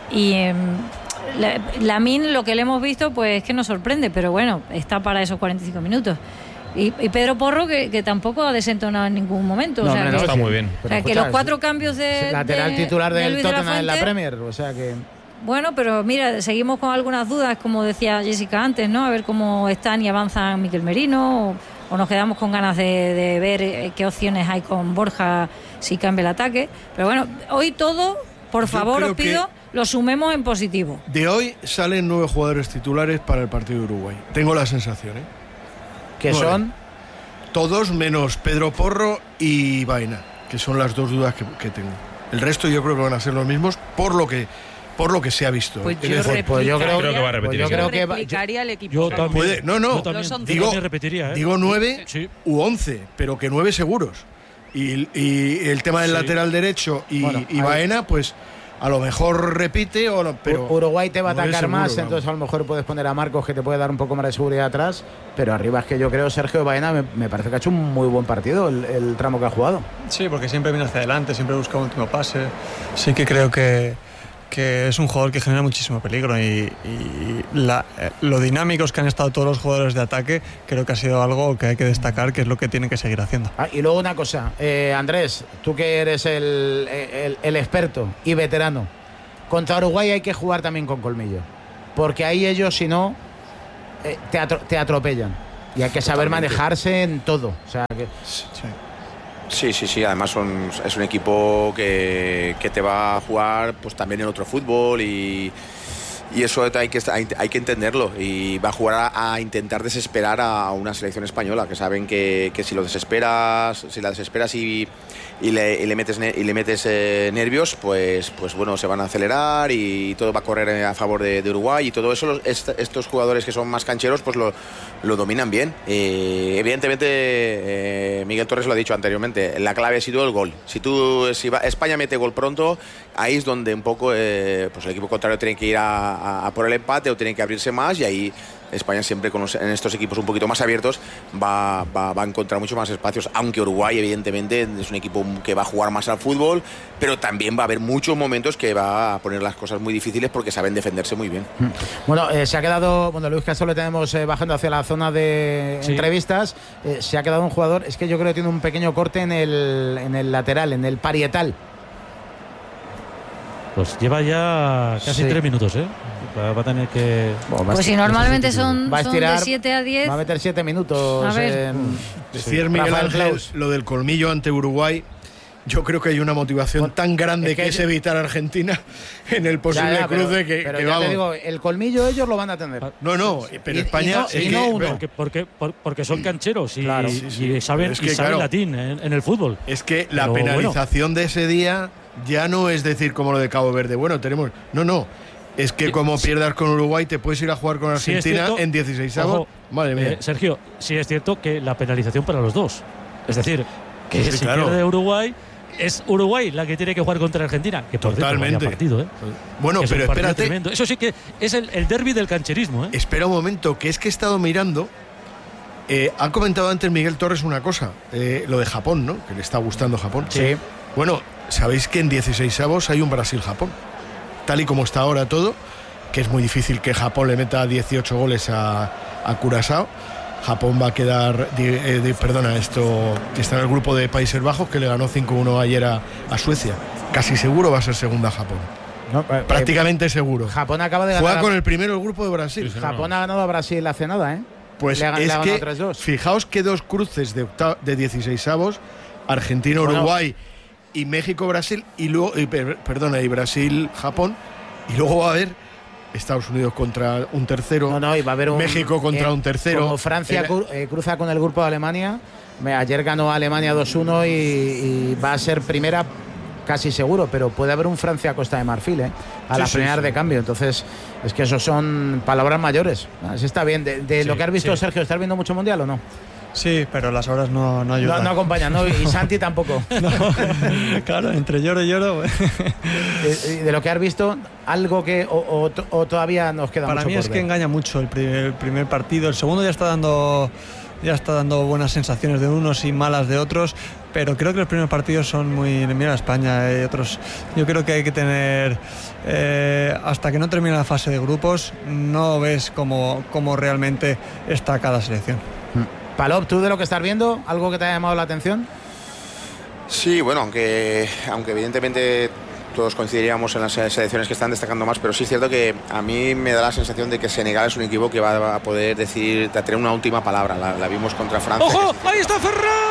Lamine, lo que le hemos visto, pues es que nos sorprende, pero bueno, está para esos 45 minutos. Y Pedro Porro, que tampoco ha desentonado en ningún momento. No, está muy bien. O sea, que los 4 cambios de lateral titular del Tottenham en la Fuente, Premier, o sea que... Bueno, pero mira, seguimos con algunas dudas, como decía Jessica antes, ¿no? A ver cómo están y avanzan Mikel Merino, o nos quedamos con ganas de ver qué opciones hay con Borja si cambia el ataque. Pero bueno, hoy todo, por favor, os pido, lo sumemos en positivo. De hoy salen 9 jugadores titulares para el partido de Uruguay. Tengo la sensación, ¿eh? ¿Qué son? Todos menos Pedro Porro y Baena, que son las 2 dudas que tengo. El resto yo creo que van a ser los mismos por lo que se ha visto. Pues yo creo que va a repetir. Yo creo que replicaría el equipo. Yo también. Digo 9 u 11, pero que 9 seguros. Y el tema del lateral derecho y Baena, pues a lo mejor repite o no, pero Uruguay te va a atacar seguro, más, vamos. entonces a lo mejor puedes poner a Marcos, que te puede dar un poco más de seguridad atrás, pero arriba es que yo creo Sergio Baena me parece que ha hecho un muy buen partido el tramo que ha jugado. Sí, porque siempre viene hacia adelante, siempre busca un último pase. Sí que creo que es un jugador que genera muchísimo peligro y lo dinámicos que han estado todos los jugadores de ataque, creo que ha sido algo que hay que destacar, que es lo que tienen que seguir haciendo. Y luego una cosa, Andrés, tú que eres el experto y veterano, contra Uruguay hay que jugar también con colmillo, porque ahí ellos, si no, te atropellan y hay que saber manejarse en todo. O sea que... Sí, además es un equipo que te va a jugar pues también en otro fútbol y eso hay que entenderlo, y va a jugar a intentar desesperar a una selección española, que saben que si la desesperas y le metes nervios, pues bueno, se van a acelerar y todo va a correr a favor de Uruguay, y todo eso estos jugadores que son más cancheros pues lo dominan bien. Evidentemente, Miguel Torres lo ha dicho anteriormente, la clave ha sido el gol. Si España mete gol pronto, ahí es donde un poco pues el equipo contrario tiene que ir a por el empate o tiene que abrirse más, y ahí España siempre en estos equipos un poquito más abiertos va a encontrar muchos más espacios, aunque Uruguay evidentemente es un equipo que va a jugar más al fútbol, pero también va a haber muchos momentos que va a poner las cosas muy difíciles porque saben defenderse muy bien. Bueno, se ha quedado, Luis Castro le tenemos bajando hacia la zona de entrevistas, se ha quedado un jugador, es que yo creo que tiene un pequeño corte en el lateral, en el parietal. Pues lleva ya casi 3 minutos, ¿eh? Va a tener que... Pues si normalmente son de 7 a 10... Va a meter 7 minutos. A ver. Decir Miguel Ángel lo del colmillo ante Uruguay. Yo creo que hay una motivación tan grande que es evitar a Argentina en el posible cruce que vamos. Te digo, el colmillo ellos lo van a tener. No, pero España... Porque son cancheros y, claro, y saben latín en el fútbol. Es que la penalización de ese día ya no es decir como lo de Cabo Verde. Bueno, tenemos... No. Es que como pierdas con Uruguay te puedes ir a jugar con Argentina en 16avos. Madre mía. Sergio, sí es cierto que la penalización para los dos. Es decir, que si pierde Uruguay, es Uruguay la que tiene que jugar contra Argentina. Que por totalmente. Partido, ¿eh? Bueno, pero espérate. Tremendo. Eso sí que es el derbi del cancherismo, ¿eh? Espera un momento, que es que he estado mirando. Ha comentado antes Miguel Torres una cosa, lo de Japón, ¿no? Que le está gustando Japón. Sí. Bueno, sabéis que en 16avos hay un Brasil-Japón. Tal y como está ahora todo, que es muy difícil que Japón le meta 18 goles a Curazao. Japón va a quedar, esto está en el grupo de Países Bajos, que le ganó 5-1 ayer a Suecia. Casi seguro va a ser segunda Japón. No, prácticamente seguro. Japón acaba de ganar. Juega con el primero el grupo de Brasil. Japón ha ganado a Brasil hace nada, ¿eh? Pues es que, fijaos que 2 cruces de 16avos, Argentina-Uruguay y México-Brasil, y luego, y Brasil-Japón, y luego va a haber Estados Unidos contra un tercero, y va a haber México contra un tercero. Como Francia cruza con el grupo de Alemania, ayer ganó Alemania 2-1 y va a ser primera casi seguro, pero puede haber un Francia-Costa de Marfil, a la primera de cambio. Entonces, es que eso son palabras mayores. Así está bien. De lo que has visto, Sergio, ¿estás viendo mucho Mundial o no? Sí, pero las horas no ayudan. No acompañan, ¿no? Y Santi tampoco. Claro, entre lloro y lloro. De lo que has visto, algo que o todavía nos queda para mucho mí por es ver. Que engaña mucho el primer partido. El segundo ya está dando ya está dando buenas sensaciones de unos y malas de otros, pero creo que los primeros partidos son muy... Mira España y otros. Yo creo que hay que tener... hasta que no termine la fase de grupos, no ves cómo realmente está cada selección. Palop, ¿tú de lo que estás viendo, algo que te haya llamado la atención? Sí, bueno, aunque evidentemente todos coincidiríamos en las selecciones que están destacando más, pero sí es cierto que a mí me da la sensación de que Senegal es un equipo que va a poder tener una última palabra. La vimos contra Francia. ¡Ojo! ¡Ahí está Ferran!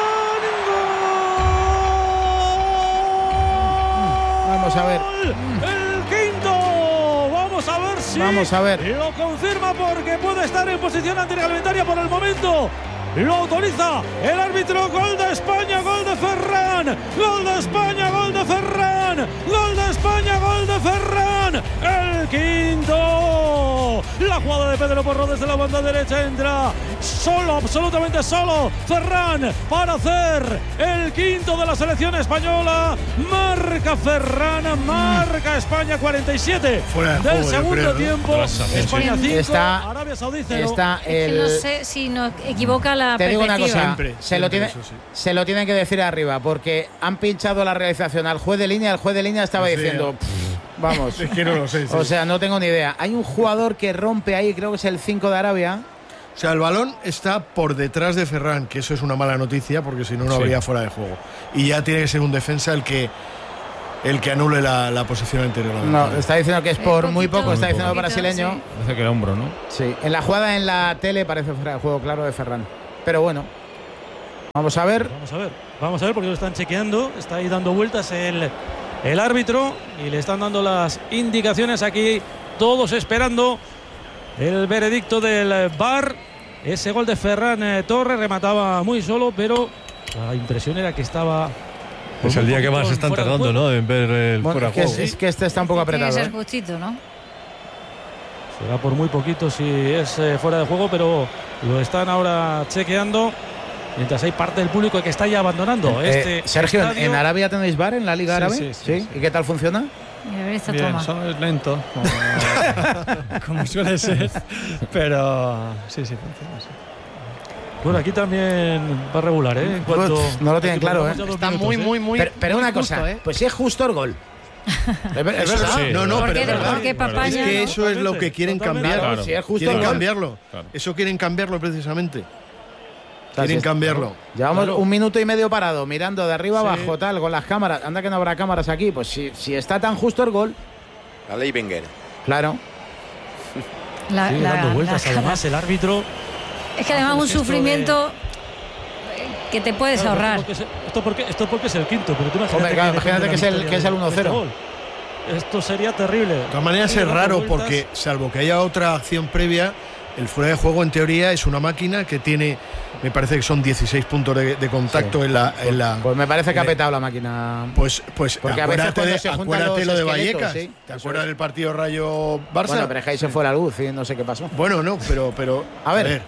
Vamos a ver. El quinto. Vamos a ver si lo confirma, porque puede estar en posición antirreglamentaria por el momento. Lo autoriza el árbitro. Gol de España, gol de Ferran. Gol de España, gol de Ferran. Gol de España, gol de Ferran. El quinto. La jugada de Pedro Porro desde la banda derecha. Entra solo, absolutamente solo, Ferran para hacer el quinto de la selección española. Marca Ferran, marca España. 47 del segundo tiempo. España 5, Arabia Saudí 0. Es que no sé si nos equivoca la Te digo perspectiva. una cosa, se lo tienen que decir arriba, porque han pinchado la realización al juez de línea. El juez de línea estaba diciendo, vamos, es que no lo sé. O sea, no tengo ni idea. Hay un jugador que rompe ahí, creo que es el 5 de Arabia. O sea, el balón está por detrás de Ferran, que eso es una mala noticia, porque si no, no habría fuera de juego. Y ya tiene que ser un defensa el que anule la posición anterior. No, está diciendo que es por muy poco, está diciendo el brasileño. Sí. Parece que era hombro, ¿no? Sí, en la jugada en la tele parece fuera de juego, claro, de Ferran. Pero bueno, vamos a ver. Vamos a ver porque lo están chequeando. Está ahí dando vueltas el árbitro y le están dando las indicaciones aquí, todos esperando el veredicto del VAR. Ese gol de Ferran Torres remataba muy solo, pero la impresión era que estaba... Es el día que más están tardando, ¿no?, en ver el fuera de juego. Es que este está un poco apretado. Tiene que ser justito, ¿no? Será por muy poquito si es fuera de juego, pero lo están ahora chequeando. Mientras hay parte del público que está ya abandonando Sergio, estadio. ¿En Arabia tenéis VAR en la Liga Árabe? Sí. ¿Y qué tal funciona? Bien, solo es lento, como suele ser, pero sí funciona. Sí. Bueno, aquí también va regular, ¿eh? En cuanto, no lo tienen claro, ¿eh? Está muy. Pero muy una cosa, justo, ¿eh? Pues si es justo el gol. ¿Es verdad? Sí, no, ¿Por pero qué? es verdad. Porque Papaña, es que ¿no? eso es lo que quieren cambiar. Claro. Si es justo Quieren el gol. cambiarlo. Claro. Eso quieren cambiarlo precisamente. Quieren cambiarlo. Llevamos un minuto y medio parado, mirando de arriba abajo, tal, con las cámaras. Anda que no habrá cámaras aquí. Pues si está tan justo el gol. La ley Wenger. Claro. Sigue dando vueltas, además, el árbitro. Es que además un sufrimiento que te puedes ahorrar. Esto porque es el quinto, pero tú imagínate que es el 1-0. Esto sería terrible. De todas maneras es raro porque, salvo que haya otra acción previa, el fuera de juego en teoría es una máquina que tiene, me parece que son 16 puntos de contacto en la... Pues me parece que ha petado la máquina. Pues porque acuérdate lo de Vallecas. ¿sí? ¿Te acuerdas del partido Rayo-Barça? Bueno, pero es que ahí se fue la luz y no sé qué pasó. Bueno, no, pero a ver.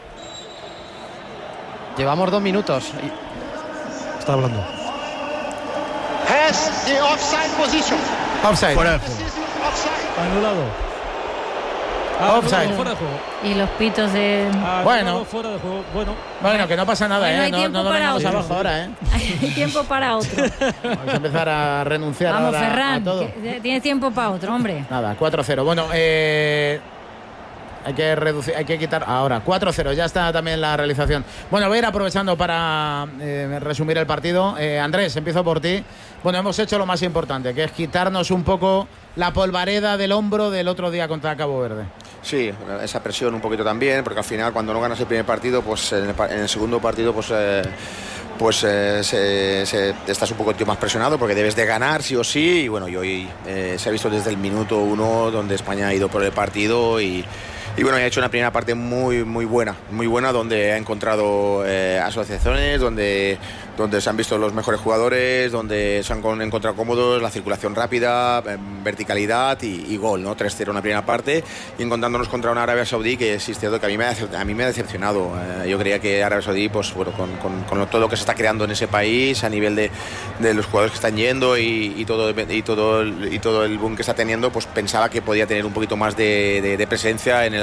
Llevamos 2 minutos. Está hablando. Has the offside position. Offside. Fuera de juego. Anulado. Offside. Fuera de juego. Y los pitos de... Bueno. Fuera de juego. Bueno, que no pasa nada, Bueno, hay no tiempo para vengamos otro. abajo ahora, Hay tiempo para otro. Vamos a empezar a renunciar Vamos, ahora Ferran, a todo. tienes tiempo para otro, hombre. Nada, 4-0. Bueno, hay que reducir, hay que quitar ahora 4-0, ya está también la realización. Bueno, voy a ir aprovechando para resumir el partido. Andrés, empiezo por ti. Bueno, hemos hecho lo más importante, que es quitarnos un poco la polvareda del hombro del otro día contra Cabo Verde. Sí, esa presión un poquito también, porque al final cuando no ganas el primer partido, pues en el segundo partido estás un poquito más presionado porque debes de ganar sí o sí. Y bueno, y hoy se ha visto desde el minuto 1 donde España ha ido por el partido y bueno, ha hecho una primera parte muy buena, donde ha encontrado asociaciones, donde se han visto los mejores jugadores, donde se han encontrado cómodos, la circulación rápida, verticalidad y gol, ¿no? 3-0 en la primera parte, y encontrándonos contra una Arabia Saudí que es cierto que a mí me ha decepcionado. Yo creía que Arabia Saudí, pues bueno, con todo lo que se está creando en ese país a nivel de los jugadores que están yendo y todo el boom que está teniendo, pues pensaba que podía tener un poquito más de presencia en el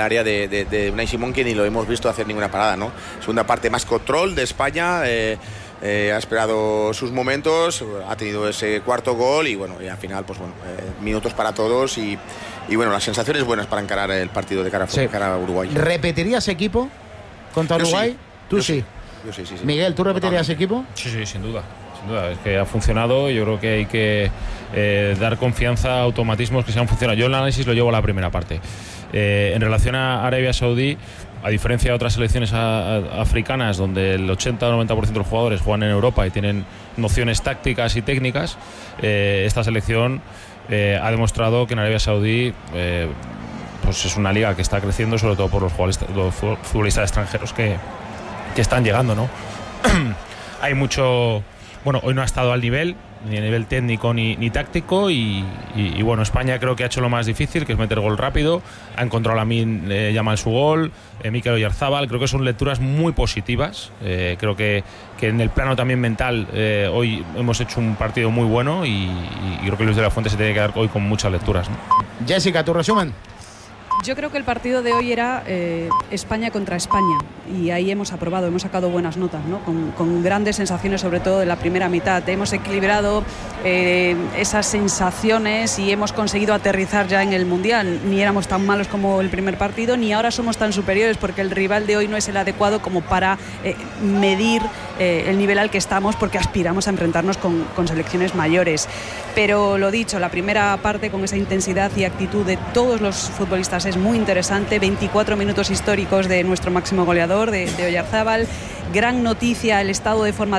área de Unai Simón, que ni lo hemos visto hacer ninguna parada, ¿no? Segunda parte más control de España, ha esperado sus momentos, ha tenido ese cuarto gol y bueno, y al final pues bueno, minutos para todos y bueno, las sensaciones buenas para encarar el partido de cara a Uruguay. ¿Repetirías equipo contra Uruguay? Yo sí. Miguel, ¿tú repetirías equipo? Sí, sin duda. Es que ha funcionado. Yo creo que hay que dar confianza a automatismos que se han funcionado. Yo el análisis lo llevo a la primera parte. En relación a Arabia Saudí, a diferencia de otras selecciones africanas donde el 80 o 90% de los jugadores juegan en Europa y tienen nociones tácticas y técnicas, esta selección ha demostrado que en Arabia Saudí pues es una liga que está creciendo, sobre todo por los futbolistas extranjeros que están llegando, ¿no? Hay mucho... Bueno, hoy no ha estado al nivel, ni a nivel técnico ni táctico y bueno, España creo que ha hecho lo más difícil, que es meter gol rápido. Ha encontrado a Lamine Yamal su gol, Mikel Oyarzabal. Creo que son lecturas muy positivas. Creo que en el plano también mental hoy hemos hecho un partido muy bueno y creo que Luis de la Fuente se tiene que dar hoy con muchas lecturas, ¿no? Jessica, ¿tu resumen? Yo creo que el partido de hoy era España contra España y ahí hemos sacado buenas notas, ¿no? Con grandes sensaciones, sobre todo en la primera mitad. Hemos equilibrado esas sensaciones y hemos conseguido aterrizar ya en el Mundial. Ni éramos tan malos como el primer partido, ni ahora somos tan superiores, porque el rival de hoy no es el adecuado como para medir el nivel al que estamos, porque aspiramos a enfrentarnos con selecciones mayores. Pero lo dicho, la primera parte con esa intensidad y actitud de todos los futbolistas es muy interesante. 24 minutos históricos de nuestro máximo goleador, de Oyarzabal. Gran noticia el estado de forma